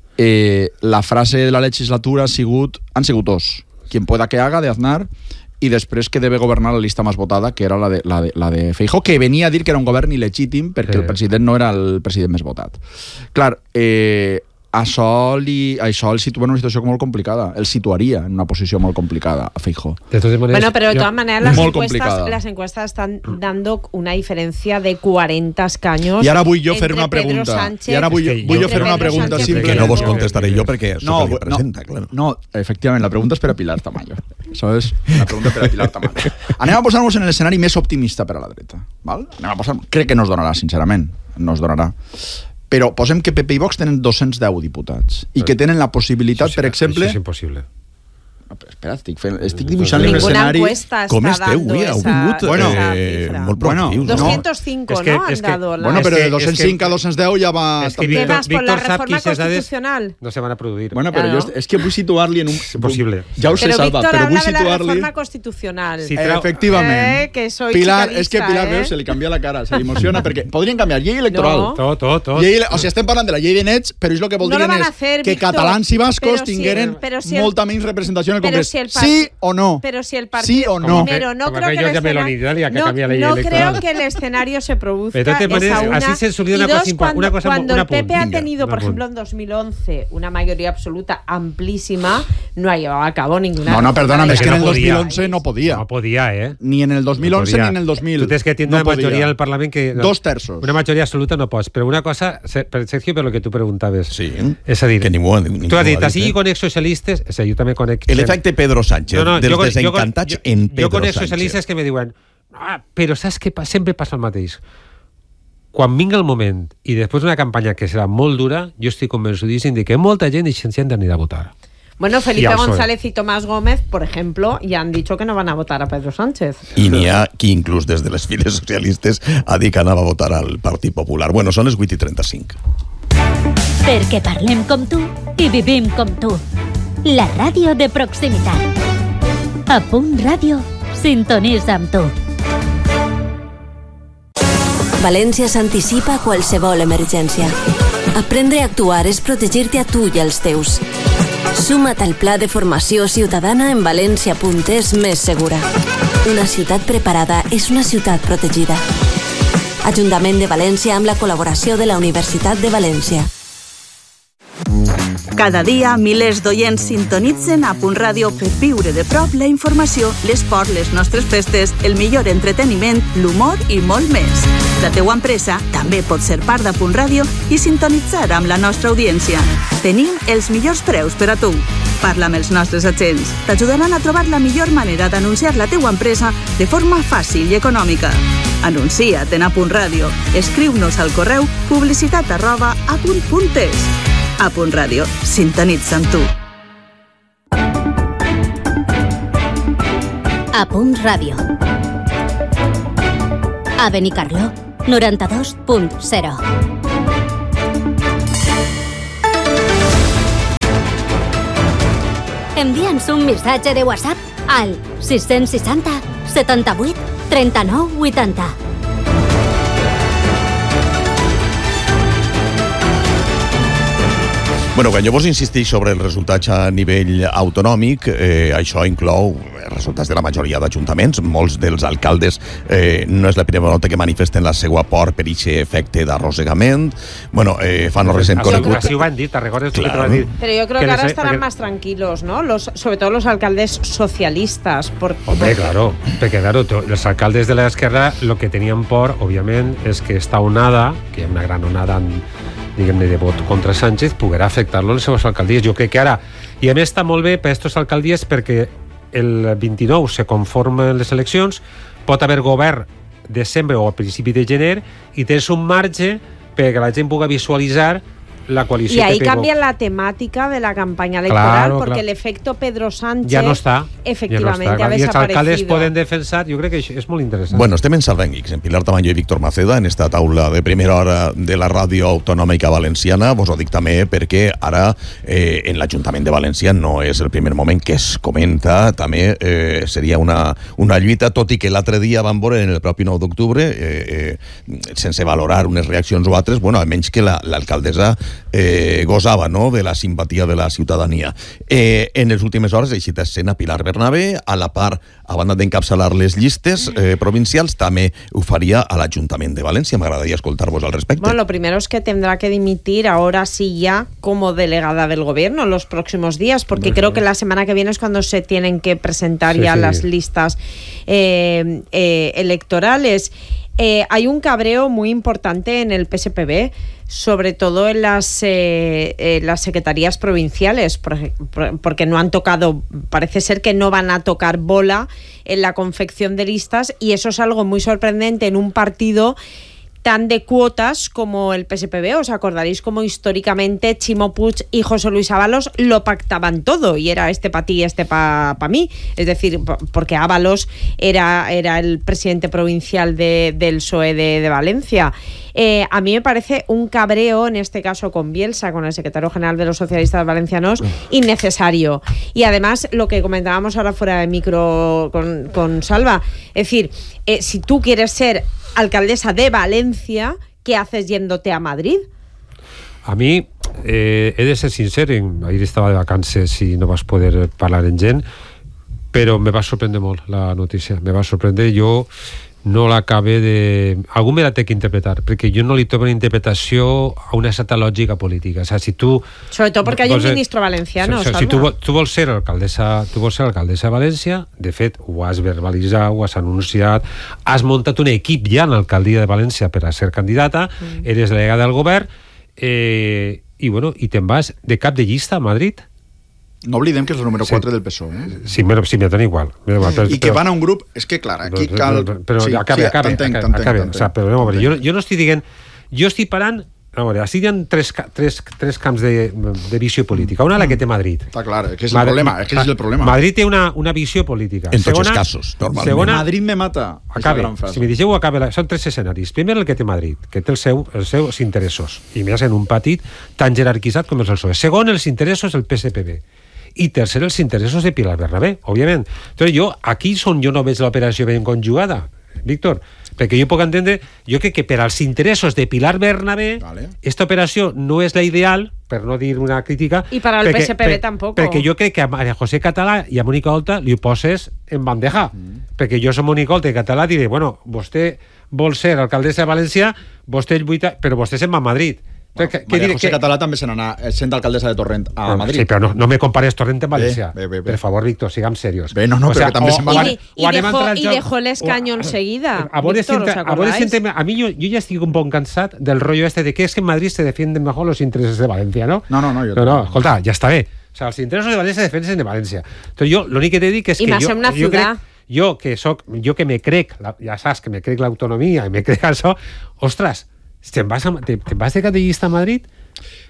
eh, la frase de la legislatura ha sigut, han sigut dos. Quien pueda que haga, de Aznar, i després que debe governar la lista més votada, que era la de, la de, la de Feijóo, que venia a dir que era un govern il·legítim perquè sí. el president no era el president més votat. Clar, eh, això, li, això el situa en una situació molt complicada, el situaria en una posició molt complicada a Feijóo. De todas maneras, bueno, pero de todas maneras las encuestas, complicada. las encuestas están dando una diferencia de cuarenta escaños. I ara vull jo fer una pregunta. Sánchez, I ara vull, vull jo fer una pregunta simple. Que no vos contestaré jo perquè no, això que li presenta, no, claro. No, efectivament, la pregunta és per a Pilar Tamayo. Això és una pregunta per a Pilar Tamayo. Anem a posar-nos en l'escenari més optimista per a la dreta. Val? Anem a posar... Crec que no es donarà, sincerament. No es donarà. Però posem que P P i Vox tenen dos-cents deu diputats i que tenen la possibilitat, sí, per exemple... Això és impossible. Espera, estic, fent, estic dibuixant l'escenari... Com esteu, avui? Heu vingut bueno, eh, molt proactius. Bueno, doscientos cinco, no? Es que, ¿no? es que, Han dado la... Bueno, pero es que, de doscientos cinco a doscientos deu ja va... Es que ¿Qué Víctor, vas por la Víctor sap reforma que constitucional? No se van a produir. Bueno, però claro. jo és que vull situar-li en un... És impossible. Ja ho sé, pero Salva, Víctor però vull habla de la situar-li... reforma constitucional. Sí, Eh, trau... efectivament. Eh, que soy Pilar, chicanista, és que Pilar, eh? veus, se li canvia la cara, se li emociona, perquè podrien canviar llei electoral. No. Tot, tot, tot. Llei, o sigui, estem parlant de la llei de nets, però és el que voldrien No lo van a és hacer, que Víctor, catalans i bascos pero si- tingueren pero si el- molta menys representació en el pero Congrés. si el par- Sí o no? Pero si el partido... Sí o no? Primero, no Como creo que el aquellos de escena- Meloni Italia que no, cambia la ley no electoral. creo que el escenario se produzca. De todas maneras, esa una. así se soluciona Y una dos, cosa impo- cuando, una cosa- cuando una el P P ha punta, tenido, una por punta. ejemplo, en dos mil once una mayoría absoluta amplísima, no ha llevado a cabo ninguna... No, no, perdóname, es que en el no dos mil podía. once no podía. No podía, ¿eh? Ni en el dos mil once No ni en el dos mil. Tu tens que tindre no una majoria podia. al Parlament que... Dos terços. Una majoria absoluta no pots. Però una cosa, Sergio, per lo que tu preguntaves. Sí. És a dir, que ningú, ningú tu has dit, ha així eh? conec socialistes... És a dir, jo també conec... El efecte Pedro Sánchez, No, no, dels jo, con- desencantats jo, en jo, Pedro jo conec Sánchez. socialistes que me diuen ah, però saps què? pa- Sempre passa el mateix. Quan vinga el moment i després d'una campanya que serà molt dura, jo estic convençudíssim de que molta gent i gent anirà a votar. Bueno, Felipe Y al P S O E. González y Tomás Gómez, por ejemplo, ya han dicho que no van a votar a Pedro Sánchez. I n'hi ha qui inclús des de les files socialistes ha dit que anava a votar al Partit Popular. Bueno, són les vuit i trenta-cinc. Perquè parlem com tu i vivim com tu. La ràdio de proximitat. A Punt Ràdio, sintonitza amb tu. València s'anticipa a qualsevol emergència. Aprendre a actuar és protegir-te a tu i als teus. Suma't al pla de formació ciutadana en valència punt es més segura. Una ciutat preparada és una ciutat protegida. Ajuntament de València amb la col·laboració de la Universitat de València. Cada dia, milers d'oients sintonitzen a Punt Ràdio per viure de prop la informació, l'esport, les nostres festes, el millor entreteniment, l'humor i molt més. La teua empresa també pot ser part de Punt Ràdio i sintonitzar amb la nostra audiència. Tenim els millors preus per a tu. Parla amb els nostres agents. T'ajudaran a trobar la millor manera d'anunciar la teua empresa de forma fàcil i econòmica. Anuncia't en a Punt Ràdio. Escriu-nos al correu publicitat arroba a punt punt es. A Punt Ràdio, sintonitza amb tu. A Punt Ràdio. A Benicarló, noranta-dos punt zero. Envia'ns un missatge de WhatsApp al sis seixanta, setanta-vuit, trenta-nou, vuitanta. Bueno, quan jo vos insistix sobre els resultats a nivell autonòmic, eh, això inclou resultats de la majoria d'ajuntaments. Molts dels alcaldes eh, no és la primera volta que manifesten la seva por per aquest efecte d'arrossegament. Bueno, eh, fa no recent conegut... Así ho van dir, te recordes claro. que te van dir. Pero yo creo que, que ahora les... estarán porque... más tranquilos, ¿no? Los, sobre todo los alcaldes socialistas. Por... Hombre, claro, perquè claro, los alcaldes de la izquierda lo que tenían por, obviament, és que esta onada, que hi ha una gran onada en, diguem-ne, de vot contra Sánchez, poguerà afectar-lo en les seves alcaldies. Jo crec que ara, i a més està molt bé per a aquestes alcaldies perquè el vint-i-nou se conformen les eleccions, pot haver govern desembre o a principi de gener i tens un marge perquè la gent pugui visualitzar la coalició. Y ahí P P cambia la temática de la campaña electoral, claro, porque claro. el efecto Pedro Sánchez ja no està, efectivamente ja no està. ha I els alcaldes desaparecido. poden defensar, jo crec que això és molt interessant. Bueno, estem en Salvenguix, en Pilar Tamayo i Víctor Maceda, en esta taula de primera hora de la ràdio autonòmica valenciana. Vos ho dic també perquè ara eh, en l'Ajuntament de València no és el primer moment que es comenta, també eh, seria una, una lluita, tot i que l'altre dia van veure en el propi nou d'octubre, eh, eh, sense valorar unes reaccions o altres, bueno, almenys que l'alcaldessa eh, gosava, no?, de la simpatia de la ciutadania. Eh, en les últimes hores ha eixit a escena Pilar Bernabé, a la part, a banda d'encapçalar les llistes eh, provincials, també ho faria a l'Ajuntament de València. M'agradaria escoltar-vos al respecte. Bueno, lo primero es que tendrá que dimitir ahora sí ya como delegada del gobierno en los próximos días, porque creo que la semana que viene es cuando se tienen que presentar sí, ya sí. las listas eh, eh, electorales. Eh, hay un cabreo muy importante en el P S P B, sobre todo en las, eh, eh, las secretarías provinciales, por, por, porque no han tocado, parece ser que no van a tocar bola en la confección de listas, y eso es algo muy sorprendente en un partido tan de cuotas como el P S P B. Os acordaréis como históricamente Chimo Puig y José Luis Ábalos lo pactaban todo y era este para ti y este para pa mí. Es decir, porque Ábalos era, era el presidente provincial de, del P S O E de, de Valencia. Eh, a mí me parece un cabreo, en este caso con Bielsa, con el secretario general de los socialistas valencianos, innecesario. Y además, lo que comentábamos ahora fuera de micro con, con Salva, es decir, eh, si tú quieres ser alcaldesa de Valencia, ¿qué haces yéndote a Madrid? A mi, eh, he de ser sincer, ahir estava de vacances i no vas poder parlar amb gent, però me va sorprendre molt la notícia, me va sorprendre. Jo no l'acabé de... Algú me la té que interpretar, perquè jo no li trobo una interpretació a una certa lògica política. O sea, si tu... Sobre todo porque hay un ministro valenciano, o sea, si tu, tu vols ser alcaldessa, tu vols ser alcaldessa de València, de fet, ho has verbalitzat, ho has anunciat, has muntat un equip ja en l'alcaldia de València per a ser candidata, mm. eres delegada del govern, eh, i, bueno, i te'n vas de cap de llista a Madrid. No oblidem que és el número sí. quatre del P S O E. Eh? Sí, però sí, m'ho ten igual. igual però, I que van a un grup... És que, clar, aquí cal... Però, però sí, acabe, sí, acabe, t'entenc, acabe, t'entenc, acabe. t'entenc. O sea, però, no, jo, jo no estic dient... Jo estic parant... A veure, així hi ha tres, tres, tres camps de, de visió política. Una, la que té Madrid. Està clar, que és el Madrid, problema. És que és el problema. Madrid té una, una visió política. En segona, tots els casos, normalment. Segona, Madrid me mata. Acabe, si me deixeu, acabe. La, són tres escenaris. Primer, el que té Madrid, que té el seu, els seus interessos, i més en un partit tan jerarquitzat com és el P S O E. Segon, els interessos del P S P B. I tercer, els interessos de Pilar Bernabé, òbviament. Entonces, jo, aquí és on jo no veig l'operació ben conjugada, Víctor, perquè jo puc entendre, jo crec que per als interessos de Pilar Bernabé, vale. Esta operació no és la ideal, per no dir una crítica... I per al perquè, P S P B per, tampoc. Perquè jo crec que a María José Català i a Mónica Oltra li ho poses en bandeja, mm. perquè jo som Mónica Oltra i Català diré, bueno, vostè vol ser alcaldessa de València, vostè lluita, però vostè se'n va a Madrid. Bueno, que, María José que... Català també se n'anà sent alcaldessa de Torrent a bueno, Madrid. Sí, però no, no me compares Torrent en València. Bé, bé, bé. Per favor, Víctor, sigam serios. Bé, no, no, o sea, però que també o, se'n va... I, i, i, dejó, i dejó l'escaño enseguida. A, a, Víctor, ¿os acordáis? A mí yo, yo ya estoy un poco cansado del rollo este de que es que en Madrid se defienden mejor los intereses de Valencia, ¿no? No, no, no. Yo no, no, escolta, ja està bé. O sea, els interessos de València se defensen de València. Entonces yo, lo único que te dic és I que jo... jo, una jo ciutat. crec... Jo que, soc, jo que me crec, la, ja saps que me crec l'autonomia i me crec això, ostres, te'n vas, a, te, te vas de cap de llista a Madrid?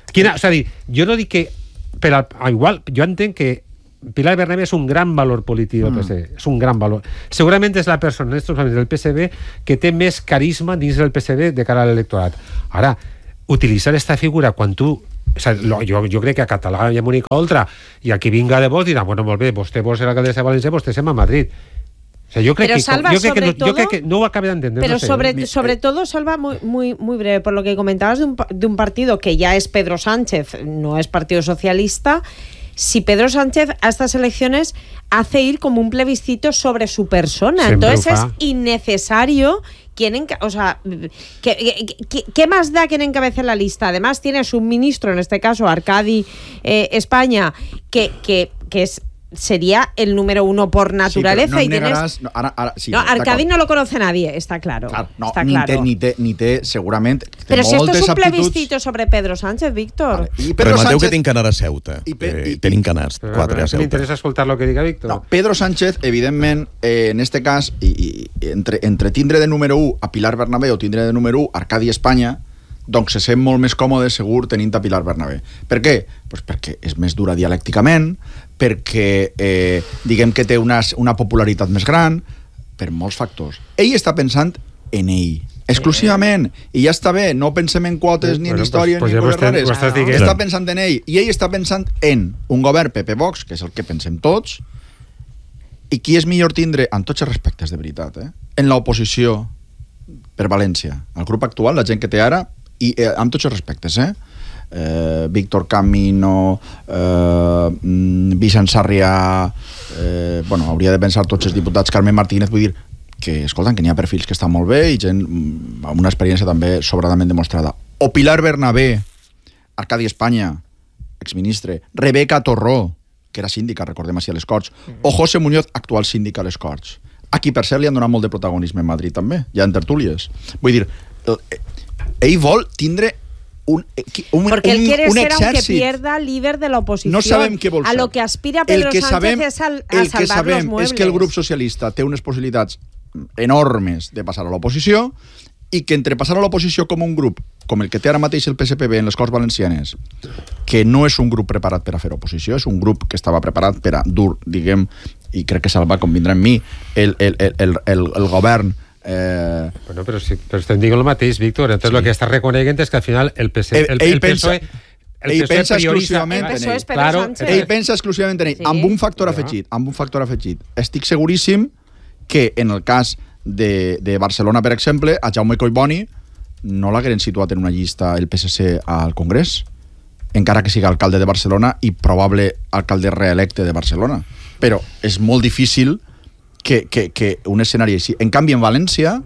Quina, o sigui, jo no dic que... Per al, igual, jo entenc que Pilar Bernabé és un gran valor polític del P S D, mm. és un gran valor. Segurament és la persona en estos moments del P S D que té més carisma dins del P S D de cara a l'electorat. Ara, utilitzar esta figura quan tu... O sea, lo, jo, jo crec que a Català hi ha una única altra i a qui vinga de vos dirà, bueno, molt bé, vostè vol ser l'alcaldessa de València, vostè se'n va a Madrid. O sea, yo creo, que, Salva, yo, creo que no, todo, yo creo que no acabé de entender. Pero no sé, sobre, ¿eh? sobre todo, Salva, muy, muy, muy breve, por lo que comentabas de un, de un partido que ya es Pedro Sánchez, no es Partido Socialista. Si Pedro Sánchez a estas elecciones hace ir como un plebiscito sobre su persona, siempre entonces es innecesario quien enca- o sea, ¿qué, qué, ¿qué más da quien encabece la lista? Además tienes un ministro, en este caso Arcadi eh, España, que, que, que es sería el número uno por naturaleza. Sí, no y negarás, tienes... no, ara, ara, sí, no, Arcadi no lo conoce nadie, está claro. Clar, no, está ni, claro. té, ni, té, ni té, segurament... Té Però si esto es un aptituds... plebiscito sobre Pedro Sánchez, Víctor. Vale. I Pedro Però remateu Sánchez... que tinc que anar a Ceuta. I pe... eh, I... Tenim que anar quatre a Ceuta. M'interessa escoltar lo que diga Víctor. No, Pedro Sánchez, evidentment, eh, en este cas, i, i, entre, entre tindre de número u a Pilar Bernabé o tindre de número u a Arcadi Espanya, doncs se sent molt més còmode, segur, tenint a Pilar Bernabé. Per què? Pues perquè és més dura dialècticament, perquè eh, diguem que té una, una popularitat més gran, per molts factors. Ell està pensant en ell, exclusivament, i ja està bé, no pensem en quotes, ni en bueno, història, pues, ni en pues coses rares. vostè, vostè Està pensant en ell, i ell està pensant en un govern P P Vox, que és el que pensem tots, i qui és millor tindre, en tots els respectes, de veritat, eh? en l'oposició per València, el grup actual, la gent que té ara, i eh, amb tots els respectes, eh? Eh, Víctor Camino, eh, Vicent Sarrià, eh, bueno, hauria de pensar tots els diputats, Carmen Martínez, vull dir que, escolten, que n'hi ha perfils que estan molt bé i gent amb una experiència també sobradament demostrada. O Pilar Bernabé, Arcadi Espanya, exministre, Rebeca Torró, que era síndica, recordem així a les Corts, o José Muñoz, actual síndic a les Corts. Aquí, per cert, li han donat molt de protagonisme a Madrid, també, ja en tertúlies. Vull dir, ell vol tindre un, un, porque él quiere un, un ser, exèrcit. Aunque pierda, líder de la oposición. No sabem què vol ser. A lo que aspira Pedro que Sánchez sabem, es al, a el salvar que sabem los muebles. És que el grup socialista té unes possibilitats enormes de passar a l'oposició i que entre passar a l'oposició com un grup, com el que té ara mateix el P S P B en les Corts Valencianes, que no és un grup preparat per a fer oposició, és un grup que estava preparat per a dur, diguem, i crec que Salva convindrà amb mi, el, el, el, el, el, el govern. Eh... Bueno, però, si, però estem dient el mateix, Víctor. Entonces, sí. Lo que està reconeguent és que al final el P S O... El, el, el pensa, P S O e, el ell P S O E pensa prioriza... exclusivament el P S O E en ell. és Pedro claro, Sánchez. Ell pensa exclusivament en ell, sí. amb un factor afegit, amb un factor afegit. Estic seguríssim que en el cas de, de Barcelona, per exemple, a Jaume Collboni no l'hagueren situat en una llista el P S C al Congrés, encara que siga alcalde de Barcelona i probable alcalde reelecte de Barcelona. Però és molt difícil que, que, que un escenari així. En canvi, en València,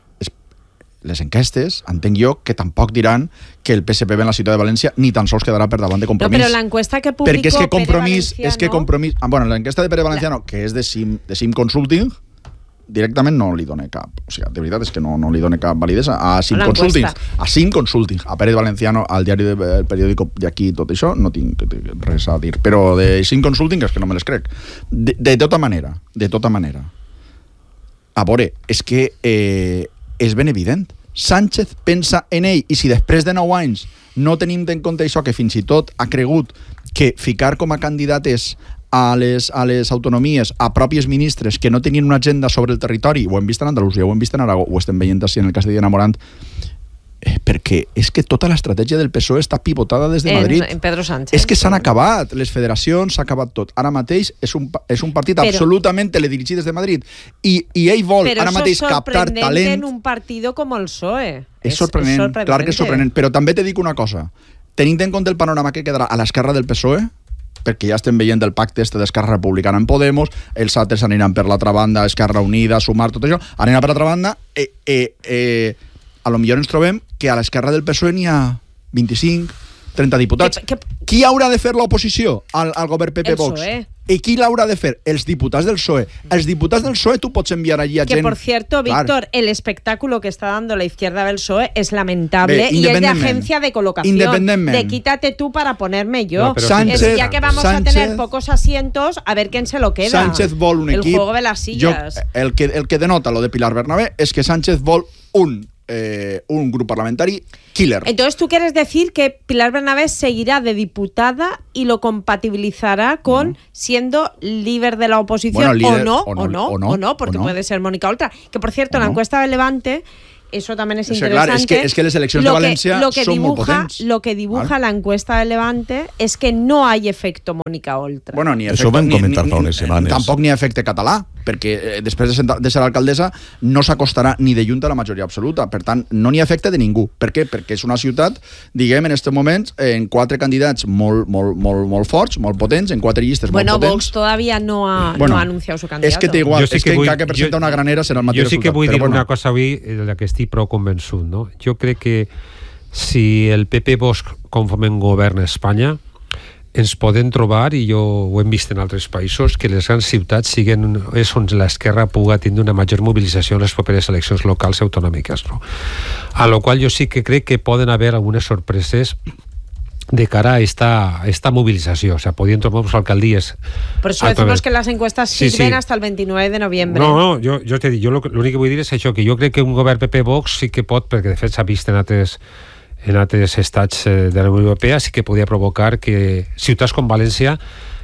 les enquestes, entenc jo, que tampoc diran que el P S P B en la ciutat de València ni tan sols quedarà per davant de Compromís. No, però l'enquesta que publicó Perquè és que Compromís, Pere Valenciano... és que Compromís... Ah, bueno, l'enquesta de Pere Valenciano, la... que és de Sim, de Sim Consulting, directament no li dona cap... O sigui, de veritat és que no, no li dona cap validesa a Sim Consulting. A Sim Consulting. A Pere Valenciano, al diari del periòdico d'aquí, tot això, no tinc res a dir. Però de Sim Consulting és que no me les crec. De, de tota manera, de tota manera. A veure, és que... Eh, és ben evident. Sánchez pensa en ell, i si després de nou anys no tenim en compte això, que fins i tot ha cregut que ficar com a candidates a les, a les autonomies, a pròpies ministres que no tenien una agenda sobre el territori, ho hem vist en Andalusia, ho hem vist en Aragó, ho estem veient així en el cas de Diana Morant, eh, perquè és que tota l'estratègia del P S O E està pivotada des de Madrid. En, en Pedro Sánchez. És que s'han acabat les federacions, s'ha acabat tot. Ara mateix és un, és un partit però, absolutament teledirigit des de Madrid. I, i ell vol ara mateix captar talent... Però en un partit com el P S O E. És, és, sorprenent, és sorprenent, clar que és sorprenent. Però també te dic una cosa. Tenint en compte el panorama que quedarà a l'esquerra del P S O E, perquè ja estem veient el pacte este d'Esquerra Republicana en Podemos, els altres aniran per l'altra banda, Esquerra Unida, Sumar, tot això, aniran per l'altra banda, eh, eh, eh, a lo millor ens trobem que a l'esquerra del P S O E n'hi ha vint-i-cinc, trenta diputats. Que, que... Qui haurà de fer l'oposició al, al govern P P Vox? I qui l'haurà de fer? Els diputats del P S O E. Els diputats del P S O E tú pots enviar allí a que, gent... Que, por cierto, Víctor, el espectáculo que está dando la izquierda del P S O E es lamentable. Bé, y es de agencia de colocación. De quítate tú para ponerme yo. No, Sánchez, es ya que vamos Sánchez, a tener pocos asientos, a ver quién se lo queda. Sánchez vol un el equip... juego de las sillas. Jo, el, que, el que denota lo de Pilar Bernabé és que Sánchez vol un eh, un grup parlamentari killer. Entonces, ¿tú quieres decir que Pilar Bernabé seguirá de diputada y lo compatibilizará con no. siendo líder de la oposición bueno, líder, o, no, o, no, o no, o no, o no, porque o no. puede ser Mónica Oltra? Que, por cierto, en la no. encuesta de Levante... Eso también es interesante. Claro, es, que, es que las elecciones lo de Valencia que, lo que son dibuja, muy potentes. Lo que dibuja ¿vale? la encuesta de Levante es que no hay efecto Mónica Oltra. Bueno, ni efecte, Això vam ni, comentar ni, fa unes setmanes. Tampoc ni efecte català, perquè eh, després de, de ser alcaldessa no s'acostarà ni de junta a la majoria absoluta. Per tant, no n'hi ha efecte de ningú. Per què? Perquè és una ciutat, diguem, en aquests moments, en quatre candidats molt, molt, molt, molt forts, molt potents, en quatre llistes bueno, molt potents. Bueno, Vox todavía no ha, bueno, no ha anunciado su candidato. És que té igual, sí és que, que vull, encara que presenta jo, una granera serà el mateix resultat. Jo sí que resultat, vull dir bueno. una cosa avui de la que estic prou convençut, no? Jo crec que si el P P Vox conformen govern a Espanya ens poden trobar, i jo ho hem vist en altres països, que les grans ciutats siguen, és on l'esquerra puga tindre una major mobilització en les properes eleccions locals i autonòmiques, no? A lo qual jo sí que crec que poden haver algunes sorpreses de cara a esta, a esta movilización. O sea, podían tomar alcaldías. Por eso decimos que las encuestas sí, sirven sí. hasta el veintinueve de noviembre. No, no, jo, jo te dic, jo l'únic que vull dir és això, que jo crec que un govern P P Vox sí que pot, perquè de fet s'ha vist en altres, en altres estats de la Unió Europea, sí que podia provocar que ciutats com València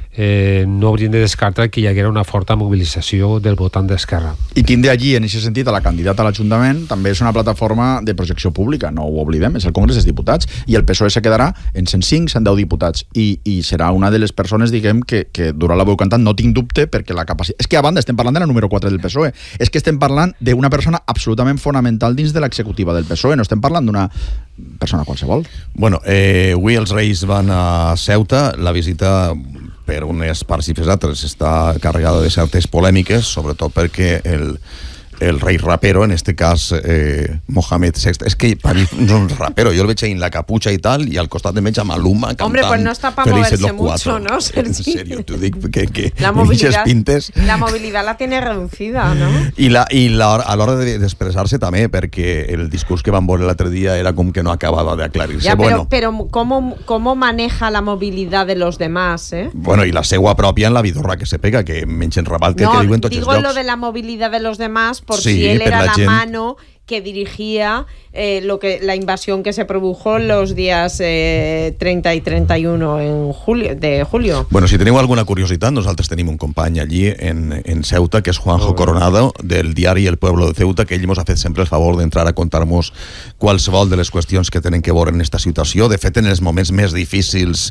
eh, no haurien de descartar que hi haguera una forta mobilització del votant d'Esquerra. I tindre allí, en aquest sentit, a la candidata a l'Ajuntament també és una plataforma de projecció pública, no ho oblidem, és el Congrés dels Diputats, i el P S O E se quedarà en cent cinc, cent deu diputats, i, i serà una de les persones, diguem, que, que durant la veu cantant no tinc dubte, perquè la capacitat... És que a banda estem parlant de la número quatre del P S O E, és que estem parlant d'una persona absolutament fonamental dins de l'executiva del P S O E, no estem parlant d'una persona qualsevol. Bueno, eh, avui els Reis van a Ceuta, la visita per unes parts i per altres està carregada de certes polèmiques, sobretot perquè el, el rei rapero, en este cas eh, Mohamed sexto, és que per mi no és rapero, jo el veig en la caputxa i tal, i al costat de veig a Maluma cantant. Hombre, pues no está para moverse mucho, ¿no, Sergi? En serio, t'ho dic, que, que la movilidad, pintes... la movilidad la tiene reducida, ¿no? I, la, i la, a l'hora d'expressar-se de, també, perquè el discurs que van veure l'altre dia era com que no acabava d'aclarir-se. Ja, bueno, pero, pero ¿cómo, ¿cómo maneja la movilidad de los demás, eh? Bueno, i la seua pròpia en la vidorra que se pega, que mengen rabat que, no, que diu en tots els llocs. No, digo lo de la movilidad de los demás por sí, si él era la, la mano que dirigía eh, lo que la invasión que se produjo los días eh, treinta y treinta y uno en julio, de julio. Bueno, si teniu alguna curiositat, nosaltres tenim un company allí en, en Ceuta, que és Juanjo oh, Coronado, del diari El Pueblo de Ceuta, que ell ens ha fet sempre el favor d'entrar a contar-nos qualsevol de les qüestions que tenen que veure en esta situació. De fet, en els moments més difícils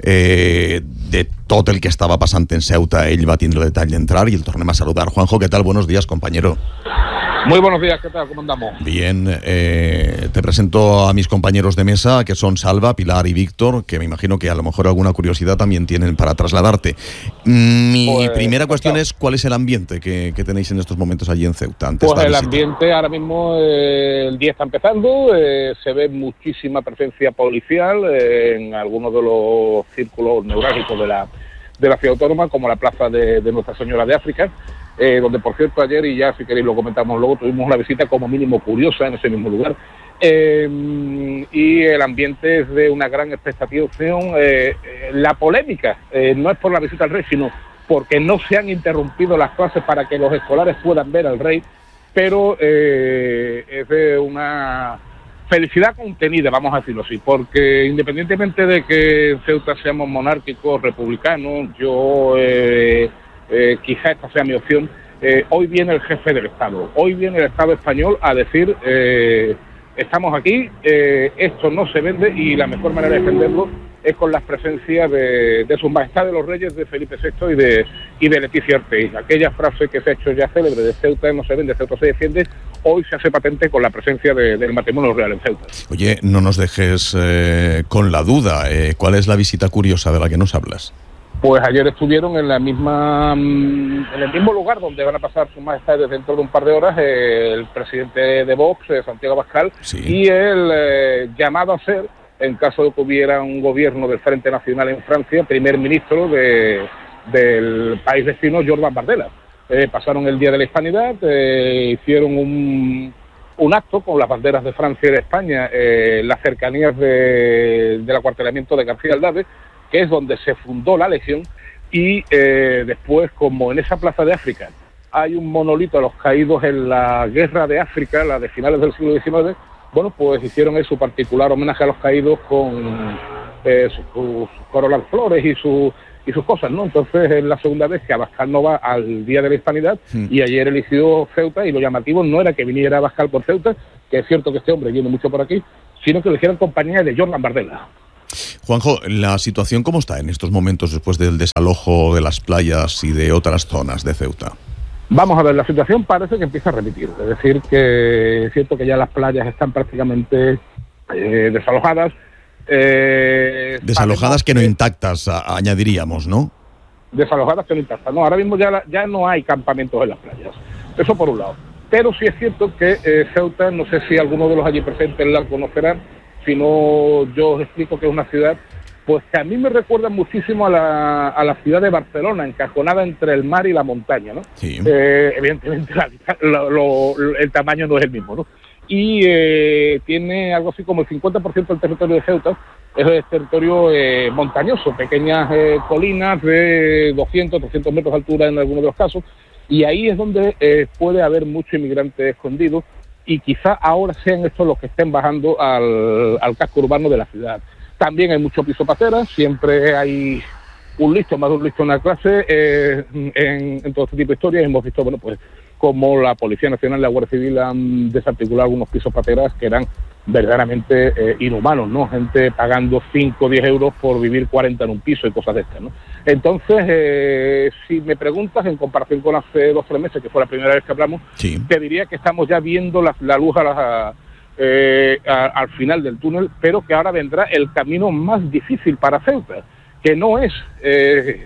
eh, de tot el que estava passant en Ceuta, ell va tindre el detall d'entrar i el tornem a saludar. Juanjo, ¿qué tal? Buenos días, compañero. Muy buenos días, ¿qué tal? ¿Cómo andamos? Bien, eh, te presento a mis compañeros de mesa, que son Salva, Pilar y Víctor, que me imagino que a lo mejor alguna curiosidad también tienen para trasladarte. Mi pues, primera cuestión es, ¿cuál es el ambiente que, que tenéis en estos momentos allí en Ceuta? Antes pues el ambiente ahora mismo, eh, el día está empezando, eh, se ve muchísima presencia policial eh, en algunos de los círculos neurálgicos de la, de la ciudad autónoma, como la plaza de, de Nuestra Señora de África, Eh, donde por cierto ayer, y ya si queréis lo comentamos luego, tuvimos una visita como mínimo curiosa en ese mismo lugar, eh, y el ambiente es de una gran expectación. eh, la polémica eh, no es por la visita al rey, sino porque no se han interrumpido las clases para que los escolares puedan ver al rey, pero eh, es de una felicidad contenida, vamos a decirlo así, porque independientemente de que en Ceuta seamos monárquicos, republicanos, yo... Eh, Eh, quizá esta sea mi opción, eh, hoy viene el jefe del Estado, hoy viene el Estado español a decir eh, estamos aquí, eh, esto no se vende y la mejor manera de defenderlo es con las presencias de, de sus majestades los reyes, de Felipe sexto y de, y de Leticia Ortiz. Aquella frase que se ha hecho ya célebre de Ceuta no se vende, Ceuta se defiende, hoy se hace patente con la presencia de, del matrimonio real en Ceuta. Oye, no nos dejes eh, con la duda, eh, ¿cuál es la visita curiosa de la que nos hablas? Pues ayer estuvieron en la misma, en el mismo lugar donde van a pasar sus majestades dentro de un par de horas eh, el presidente de Vox, eh, Santiago Abascal, sí. y el eh, llamado a ser, en caso de que hubiera un gobierno del Frente Nacional en Francia, primer ministro de, del país vecino, Jordan Bardella. Eh, pasaron el Día de la Hispanidad, eh, hicieron un, un acto con las banderas de Francia y de España, eh, las cercanías de, del acuartelamiento de García Aldave, que es donde se fundó la Legión, y eh, después, como en esa plaza de África hay un monolito a los caídos en la guerra de África, la de finales del siglo diecinueve. Bueno, pues hicieron ahí su particular homenaje a los caídos con eh, sus, sus corolas de flores y, su, y sus cosas, ¿no? Entonces es la segunda vez que Abascal no va al Día de la Hispanidad, sí. Y ayer eligió Ceuta, y lo llamativo no era que viniera Abascal por Ceuta, que es cierto que este hombre viene mucho por aquí, sino que lo hicieron compañía de Jordan Bardella. Juanjo, ¿la situación cómo está en estos momentos después del desalojo de las playas y de otras zonas de Ceuta? Vamos a ver, la situación parece que empieza a repetir, es decir, que es cierto que ya las playas están prácticamente eh, desalojadas. Eh, desalojadas que no intactas, a, añadiríamos, ¿no? Desalojadas que no intactas, no, ahora mismo ya, la, ya no hay campamentos en las playas, eso por un lado. Pero sí es cierto que eh, Ceuta, no sé si alguno de los allí presentes la conocerán, si no yo os explico que es una ciudad pues que a mí me recuerda muchísimo a la, a la ciudad de Barcelona, encajonada entre el mar y la montaña, ¿no? Sí. Eh, evidentemente la, lo, lo, el tamaño no es el mismo, ¿no? Y eh, tiene algo así como el cincuenta por ciento del territorio de Ceuta es el territorio eh, montañoso, pequeñas eh, colinas de doscientos, trescientos metros de altura en algunos de los casos, y ahí es donde eh, puede haber mucho inmigrante escondido, y quizá ahora sean estos los que estén bajando al, al casco urbano de la ciudad. También hay mucho piso patera, siempre hay un listo, más de un listo en la clase, eh, en, en todo este tipo de historias. Hemos visto, bueno, pues como la Policía Nacional y la Guardia Civil han desarticulado algunos pisos pateras que eran verdaderamente eh, inhumanos, ¿no? Gente pagando cinco o diez euros por vivir cuarenta en un piso y cosas de estas, ¿no? Entonces, eh, si me preguntas, en comparación con hace dos o tres meses, que fue la primera vez que hablamos, sí. Te diría que estamos ya viendo la, la luz a la... Eh, a, al final del túnel, pero que ahora vendrá el camino más difícil para Ceuta, que no es eh,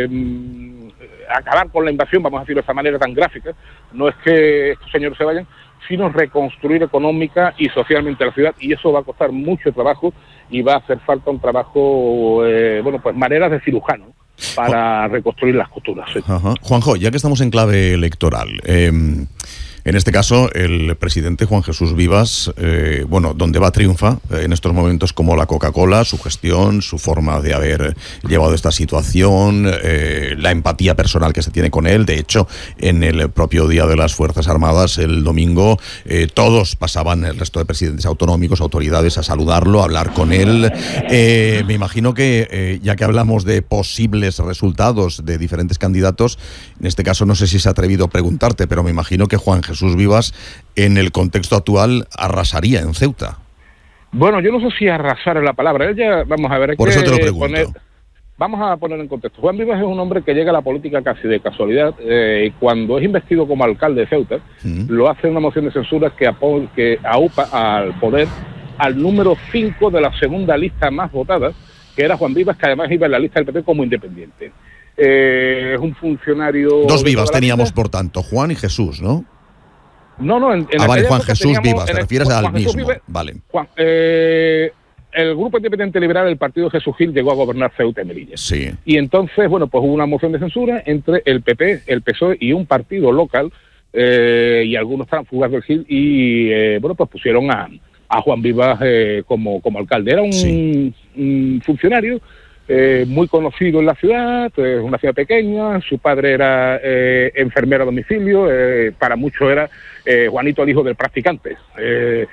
eh, acabar con la invasión, vamos a decirlo de esta manera tan gráfica, no es que estos señores se vayan, sino reconstruir económica y socialmente la ciudad, y eso va a costar mucho trabajo y va a hacer falta un trabajo, eh, bueno, pues maneras de cirujano para reconstruir las costuras. ¿Sí? Ajá. Juanjo, ya que estamos en clave electoral, eh, en este caso, el presidente Juan Jesús Vivas, eh, bueno, donde va triunfa eh, en estos momentos como la Coca-Cola, su gestión, su forma de haber llevado esta situación, eh, la empatía personal que se tiene con él. De hecho, en el propio Día de las Fuerzas Armadas, el domingo, eh, todos pasaban, el resto de presidentes autonómicos, autoridades, a saludarlo, a hablar con él. Eh, me imagino que, eh, ya que hablamos de posibles resultados de diferentes candidatos, en este caso no sé si se ha atrevido a preguntarte, pero me imagino que Juan Jesús Vivas, en el contexto actual, arrasaría en Ceuta. Bueno, yo no sé si arrasar es la palabra. Él ya, vamos a ver, hay Por que eso te lo pregunto. Poner, vamos a poner en contexto. Juan Vivas es un hombre que llega a la política casi de casualidad. Eh, y cuando es investido como alcalde de Ceuta, uh-huh. lo hace una moción de censura que, apo- que aupa al poder al número cinco de la segunda lista más votada, que era Juan Vivas, que además iba en la lista del P P como independiente. Eh, es un funcionario... Dos Vivas teníamos, vida. Por tanto, Juan y Jesús, ¿no? No, no, en, en ah, vale, Juan Jesús Vivas, te el, refieres Juan, al Juan mismo. Vive, vale. Juan, eh, el Grupo Independiente Liberal, el Partido de Jesús Gil, llegó a gobernar Ceuta y Melilla. Sí. Y entonces, bueno, pues hubo una moción de censura entre el P P, el P S O E y un partido local, eh, y algunos tránsfugas del Gil, y eh, bueno, pues pusieron a, a Juan Vivas eh, como, como alcalde. Era un, sí. un funcionario Eh, muy conocido en la ciudad, es eh, una ciudad pequeña, su padre era eh, enfermero a domicilio, eh, para muchos era eh, Juanito el hijo del practicante. Eh,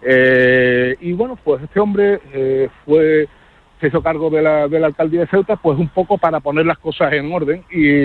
eh, y bueno, pues este hombre eh, fue se hizo cargo de la, de la alcaldía de Ceuta, pues un poco para poner las cosas en orden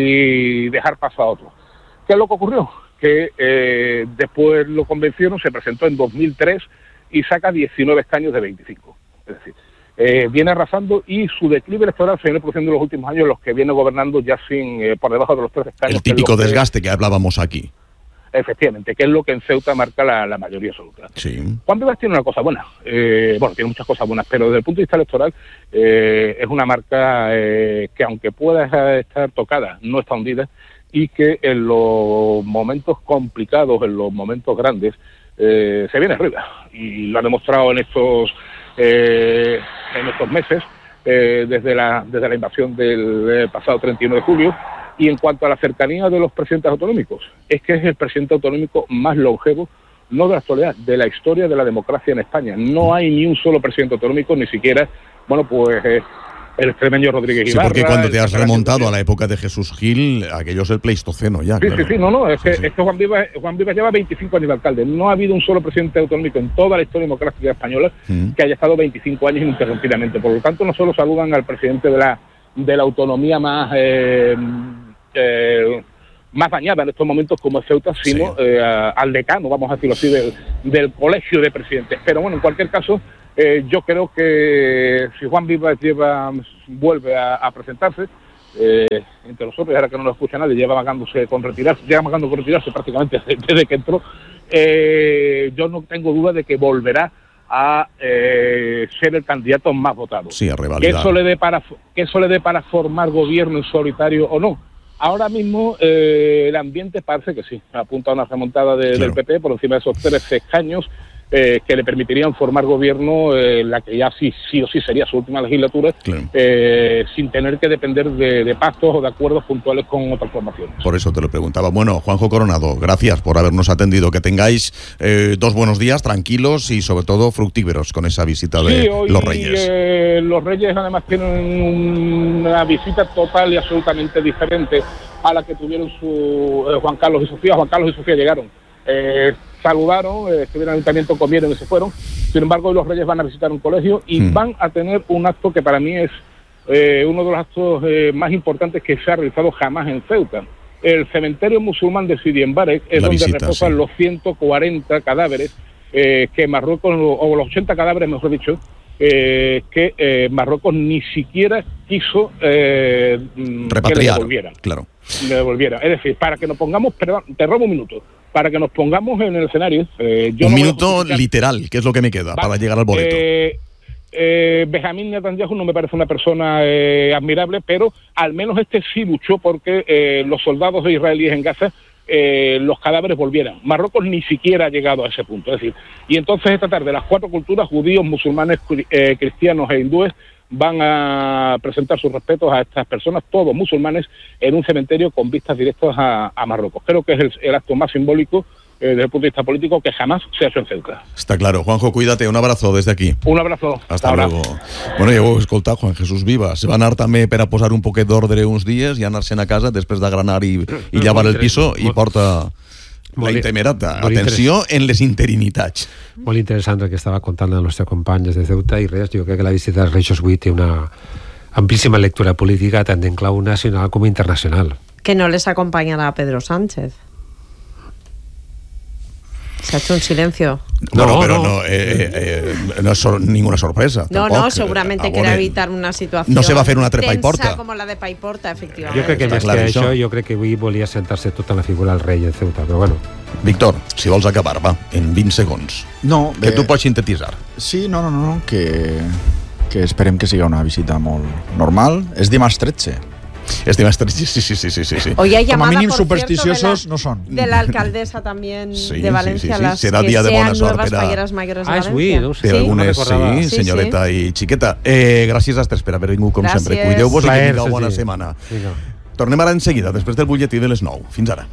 y dejar paso a otros. ¿Qué es lo que ocurrió? Que eh, después lo convencieron, se presentó en dos mil tres y saca diecinueve escaños de veinticinco. Es decir, Eh, viene arrasando y su declive electoral se viene produciendo en los últimos años, los que viene gobernando ya sin eh, por debajo de los tres escaños. El típico que desgaste que, que hablábamos aquí. Efectivamente, que es lo que en Ceuta marca la, la mayoría absoluta. Sí. Juan Vivas tiene una cosa buena, eh, bueno, tiene muchas cosas buenas, pero desde el punto de vista electoral eh, es una marca eh, que aunque pueda estar tocada, no está hundida, y que en los momentos complicados, en los momentos grandes, eh, se viene arriba. Y lo ha demostrado en estos... Eh, en estos meses, eh, desde la desde la invasión del, del pasado treinta y uno de julio, y en cuanto a la cercanía de los presidentes autonómicos, es que es el presidente autonómico más longevo, no de la actualidad, de la historia de la democracia en España. No hay ni un solo presidente autonómico, ni siquiera, bueno, pues eh, el extremeño Rodríguez Sí, Ibarra. porque cuando te has el remontado a la época de Jesús Gil, aquello es el Pleistoceno ya. Sí, claro. sí, sí, no, no, es que, Sí, sí. es que Juan Vivas Juan Vivas lleva veinticinco años de alcalde. No ha habido un solo presidente autonómico en toda la historia democrática española Mm. que haya estado veinticinco años ininterrumpidamente. Por lo tanto, no solo saludan al presidente de la de la autonomía más eh, eh, más dañada en estos momentos como es Ceuta, sino Sí. eh, a- al decano, vamos a decirlo así, del, del colegio de presidentes. Pero bueno, en cualquier caso, eh, yo creo que si Juan Vivas lleva, vuelve a, a presentarse, eh, entre nosotros, ahora que no lo escucha nadie, lleva amagándose con retirarse, lleva amagando con retirarse prácticamente desde, desde que entró, eh, yo no tengo duda de que volverá a eh, ser el candidato más votado. Sí, a Que revalidar. eso le dé para que eso le dé para formar gobierno en solitario o no. Ahora mismo eh, el ambiente parece que sí, apunta a una remontada de, Claro. del P P por encima de esos trece escaños eh, que le permitirían formar gobierno eh, la que ya sí, sí o sí sería su última legislatura, Claro. eh, sin tener que depender de, de pactos o de acuerdos puntuales con otras formaciones. Por eso te lo preguntaba. Bueno, Juanjo Coronado, gracias por habernos atendido. Que tengáis eh, dos buenos días, tranquilos y sobre todo fructíferos con esa visita de Sí, hoy los Reyes. eh, los Reyes además tienen una visita total y absolutamente diferente a la que tuvieron su eh, Juan Carlos y Sofía. Juan Carlos y Sofía llegaron, eh, saludaron, eh, estuvieron en el ayuntamiento, comieron y se fueron. Sin embargo, hoy los Reyes van a visitar un colegio y Hmm. van a tener un acto que para mí es eh, uno de los actos eh, más importantes que se ha realizado jamás en Ceuta. El cementerio musulmán de Sidi Embarek es La donde visita, reposan sí. los ciento cuarenta cadáveres eh, que Marruecos, o los ochenta cadáveres, mejor dicho, eh, que eh, Marruecos ni siquiera quiso eh, mm, que le Repatriar. devolvieran. Claro. Le devolvieran. Es decir, para que nos pongamos, perdón, te robo un minuto, para que nos pongamos en el escenario. eh, yo Un no voy a minuto justificar- literal, que es lo que me queda Vale. para llegar al boleto. Eh, eh, Benjamín Netanyahu no me parece una persona eh, admirable, pero al menos este sí luchó porque eh, los soldados israelíes en Gaza, eh, los cadáveres volvieran. Marruecos ni siquiera ha llegado a ese punto. Es decir, y entonces esta tarde las cuatro culturas, judíos, musulmanes, cri- eh, cristianos e hindúes, van a presentar sus respetos a estas personas, todos musulmanes, en un cementerio con vistas directas a, a Marruecos. Creo que es el, el acto más simbólico eh, desde el punto de vista político que jamás se ha hecho en Ceuta. Està claro. Juanjo, cuídate. Un abrazo desde aquí. Un abrazo. Hasta ahora. luego. Bueno, ja ho heu escoltat, Juan Jesús Vivas. Va anar també per a posar un poquet d'ordre uns dies i anar-se'n a casa després d'agranar i, i llevar el piso i porta la Molt- intemerata. molt Atenció en les interinitats. Molt interessant el que estava contant el nostre company des de Ceuta i res, jo crec que la visita dels Reis avui té una amplíssima lectura política tant en clau nacional com internacional. Que no les acompañará Pedro Sánchez. Se ha hecho un silencio. No, No, pero no. no, eh, eh, no es sor- ninguna sorpresa. No, tampoc. no, seguramente Ah, quiere bueno, evitar una situación no se va a fer una trepa i tensa porta. como la de Paiporta, efectivamente. Jo crec que Està més clar, que això. això, jo crec que avui volia sentar-se tot en la figura del rei de Ceuta, però bueno. Víctor, si vols acabar, va, en vint segons. No, Que bé, tu pots sintetitzar. Sí, no, no, no, no, que, que esperem que siga una visita molt normal. És dimarts tretze. Este máster, sí, sí, sí, sí, sí, sí. Hoy hay Com a llamada, mínim por cierto, supersticiosos de la, no són. de la alcaldesa también Sí, de Valencia, sí, sí, sí. las Será que día de sean buena sort nuevas per a- falleras mayores de Ah, és Valencia. avui, no ho sé. Per Sí, algunes no recordava. sí, Sí, senyoreta sí. i xiqueta. Eh, gràcies a Esther per haver vingut com Gràcies. sempre. Cuideu-vos i que Plaer, tingueu bona Sergi. setmana. Vinga. Tornem ara enseguida, després del butlletí de les nou. Fins ara.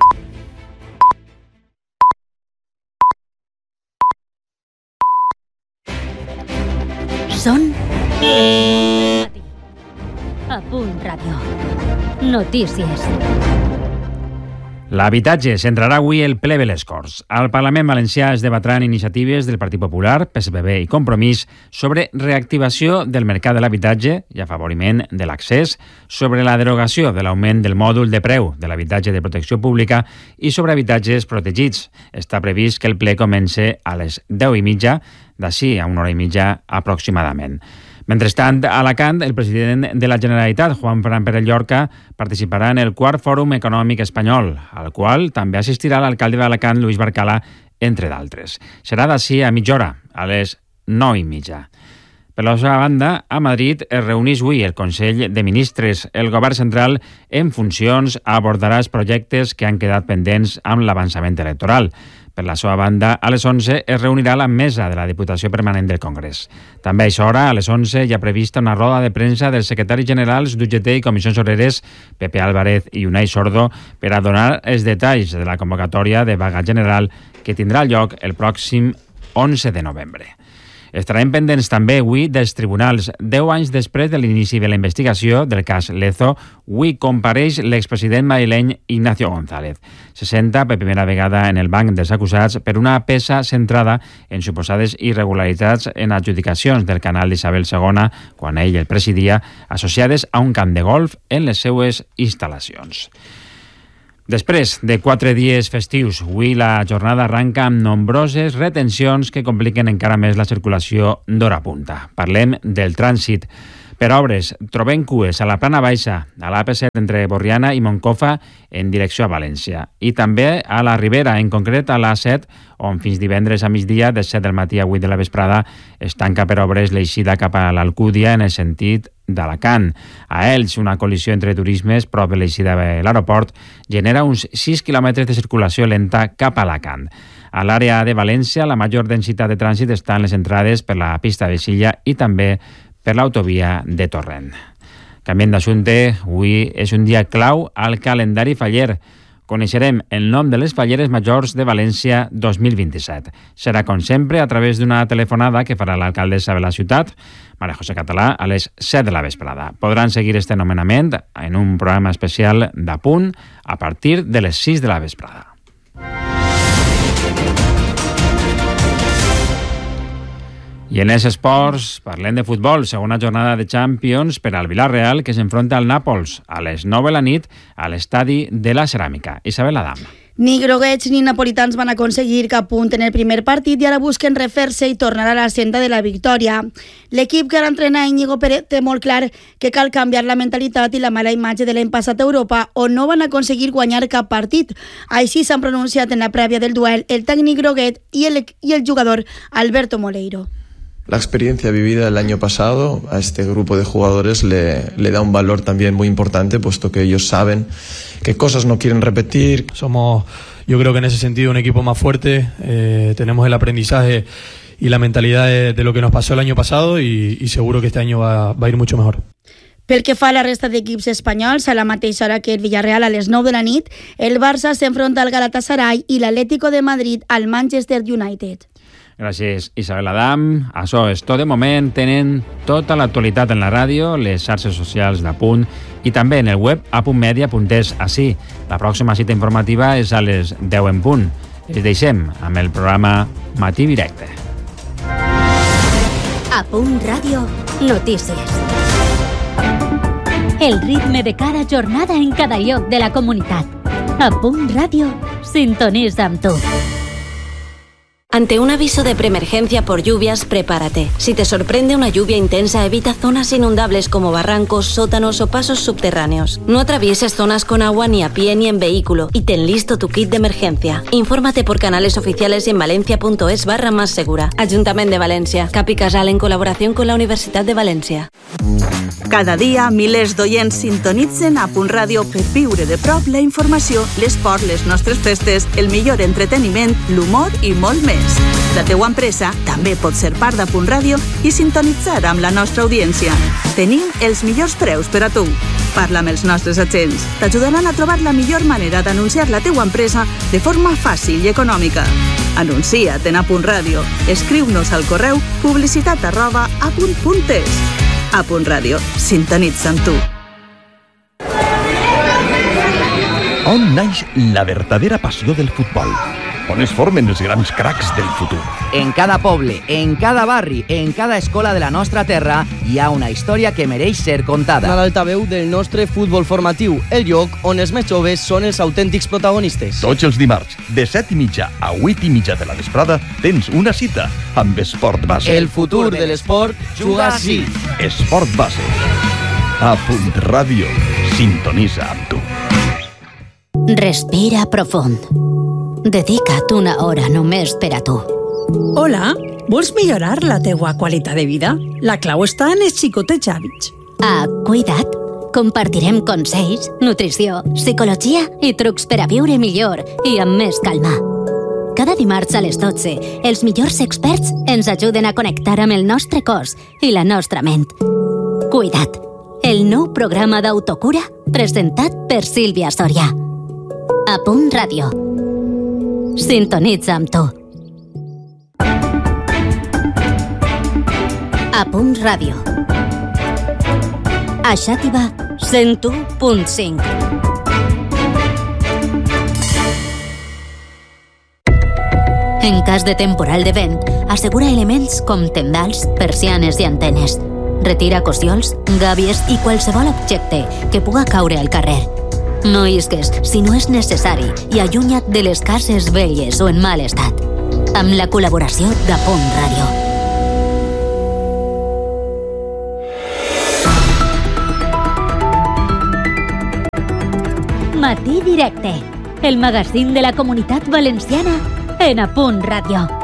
Són... A punt ràdio. Notícies. L'habitatge centrarà avui el ple de les Corts. Al Parlament Valencià es debatran iniciatives del Partit Popular, P S P B i Compromís sobre reactivació del mercat de l'habitatge i afavoriment de l'accés, sobre la derogació de l'augment del mòdul de preu de l'habitatge de protecció pública i sobre habitatges protegits. Està previst que el ple comence a les deu i mitja, d'ací a una hora i mitja aproximadament. Mentrestant, a Alacant, el president de la Generalitat, Juan Fran Pérez Llorca, participarà en el quart Fòrum Econòmic Espanyol, al qual també assistirà l'alcalde d'Alacant, Lluís Barcala, entre d'altres. Serà d'ací a mitja hora, a les nou i mitja. Per la seva banda, a Madrid es reuneix avui el Consell de Ministres. El govern central, en funcions, abordarà els projectes que han quedat pendents amb l'avançament electoral. Per la seva banda, a les onze es reunirà la mesa de la Diputació Permanent del Congrés. També a aquesta hora, a les onze, hi ha prevista una roda de premsa dels secretaris generals d'U G T i Comissions Obreres, Pepe Álvarez i Unai Sordo, per a donar els detalls de la convocatòria de vaga general que tindrà lloc el pròxim onze de novembre. Estarem pendents també avui dels tribunals. Deu anys després de l'inici de la investigació del cas Lezo, avui compareix l'expresident madrileny Ignacio González. Se senta per primera vegada en el banc dels acusats per una peça centrada en suposades irregularitats en adjudicacions del canal d'Isabel segona, quan ell el presidia, associades a un camp de golf en les seues instal·lacions. Després de quatre dies festius, avui la jornada arranca amb nombroses retencions que compliquen encara més la circulació d'hora punta. Parlem del trànsit. Per obres, trobem cues a la plana baixa, a l'A P set entre Borriana i Moncofa en direcció a València. I també a la Ribera, en concret a l'A set, on fins divendres a migdia, de set del matí a vuit de la vesprada, es tanca per obres l'eixida cap a l'Alcúdia en el sentit d'Alacant. A Elx, una col·lisió entre turismes prop de l'eixida de l'aeroport genera uns sis quilòmetres de circulació lenta cap a Alacant. A l'àrea de València, la major densitat de trànsit està en les entrades per la pista de Silla i també per l'autovia de Torrent. Canviant d'assumpte, avui és un dia clau al calendari faller. Coneixerem el nom de les falleres majors de València dos mil vint-i-set. Serà, com sempre, a través d'una telefonada que farà l'alcaldessa de la ciutat, Maria José Català, a les set de la vesprada. Podran seguir este nomenament en un programa especial d'Apunt a partir de les sis de la vesprada. I en els esports, parlem de futbol, segona jornada de Champions per al Villarreal, que s'enfronta al Nàpols a les nou de la nit a l'estadi de la Ceràmica. Isabel Adam. Ni groguets ni napolitans van aconseguir cap punt en el primer partit i ara busquen refer-se i tornar a la senda de la victòria. L'equip que ara entrena Íñigo Pérez té molt clar que cal canviar la mentalitat i la mala imatge de l'any passat a Europa, on no van aconseguir guanyar cap partit. Així s'han pronunciat en la prèvia del duel el tècnic groguet i el, i el jugador Alberto Moleiro. La experiencia vivida el año pasado a este grupo de jugadores le, le da un valor también muy importante, puesto que ellos saben qué cosas no quieren repetir. Somos, yo creo que en ese sentido, un equipo más fuerte. Eh, tenemos el aprendizaje y la mentalidad de, de lo que nos pasó el año pasado y, y seguro que este año va, va a ir mucho mejor. Pel que fa a la resta d'equips espanyols, a la mateixa hora que el Villarreal a les nou de la nit, el Barça s'enfronta al Galatasaray i l'Atlético de Madrid al Manchester United. Gràcies, Isabel Adam. Això és tot de moment. Tenen tota l'actualitat en la ràdio, les xarxes socials d'Apunt i també en el web apuntmedia punt es. Així, la pròxima cita informativa és a les deu en punt. Es deixem amb el programa Matí Directe. Apunt Ràdio, notícies. El ritme de cada jornada en cada lloc de la comunitat. Apunt Ràdio, sintonitza amb tu. Ante un aviso de preemergencia por lluvias, prepárate. Si te sorprende una lluvia intensa, evita zonas inundables como barrancos, sótanos o pasos subterráneos. No atravieses zonas con agua ni a pie ni en vehículo y ten listo tu kit de emergencia. Infórmate por canales oficiales y en valencia.es barra más segura. Ayuntamiento de Valencia. Capi Casal en colaboración con la Universitat de València. Cada dia, milers d'oients sintonitzen a Punt Ràdio per viure de prop la informació, l'esport, les nostres festes, el millor entreteniment, l'humor i molt més. La teua empresa també pot ser part de Punt Ràdio i sintonitzar amb la nostra audiència. Tenim els millors preus per a tu. Parla amb els nostres agents. T'ajudaran a trobar la millor manera d'anunciar la teua empresa de forma fàcil i econòmica. Anuncia't en A Punt Ràdio. Escriu-nos al correu publicitat arroba apunt punt es. A Punt Ràdio, sintonitza amb tu. On naix la verdadera passió del futbol? On es formen els grans cracs del futur? En cada poble, en cada barri, en cada escola de la nostra terra hi ha una història que mereix ser contada. A l'altaveu del nostre futbol formatiu, el lloc on els més joves són els autèntics protagonistes. Tots els dimarts, de set i mitja a vuit i mitja de la vesprada, tens una cita amb Esport Base. El futur de l'esport juga així. Esport Base. A Punt Ràdio, sintonitza amb tu. Respira profund. Dedica't una hora només per a tu. Hola, vols millorar la teua qualitat de vida? La clau està en els xicotets hàbits. A Cuida't compartirem consells, nutrició, psicologia i trucs per a viure millor i amb més calma. Cada dimarts a les dotze, els millors experts ens ajuden a connectar amb el nostre cos i la nostra ment. Cuida't, el nou programa d'autocura presentat per Sílvia Soria. A Punt Ràdio. Sintonitza amb tu. A Punt Ràdio. A Xàtiva, cent u punt cinc. En cas de temporal de vent, assegura elements com tendals, persianes i antenes. Retira cossiols, gàbies i qualsevol objecte que puga caure al carrer. No isques si no és necessari i allunya't de les cases velles o en mal estat. Amb la col·laboració de Punt Ràdio. Matí Directe, el magazín de la Comunitat Valenciana en A Punt Ràdio.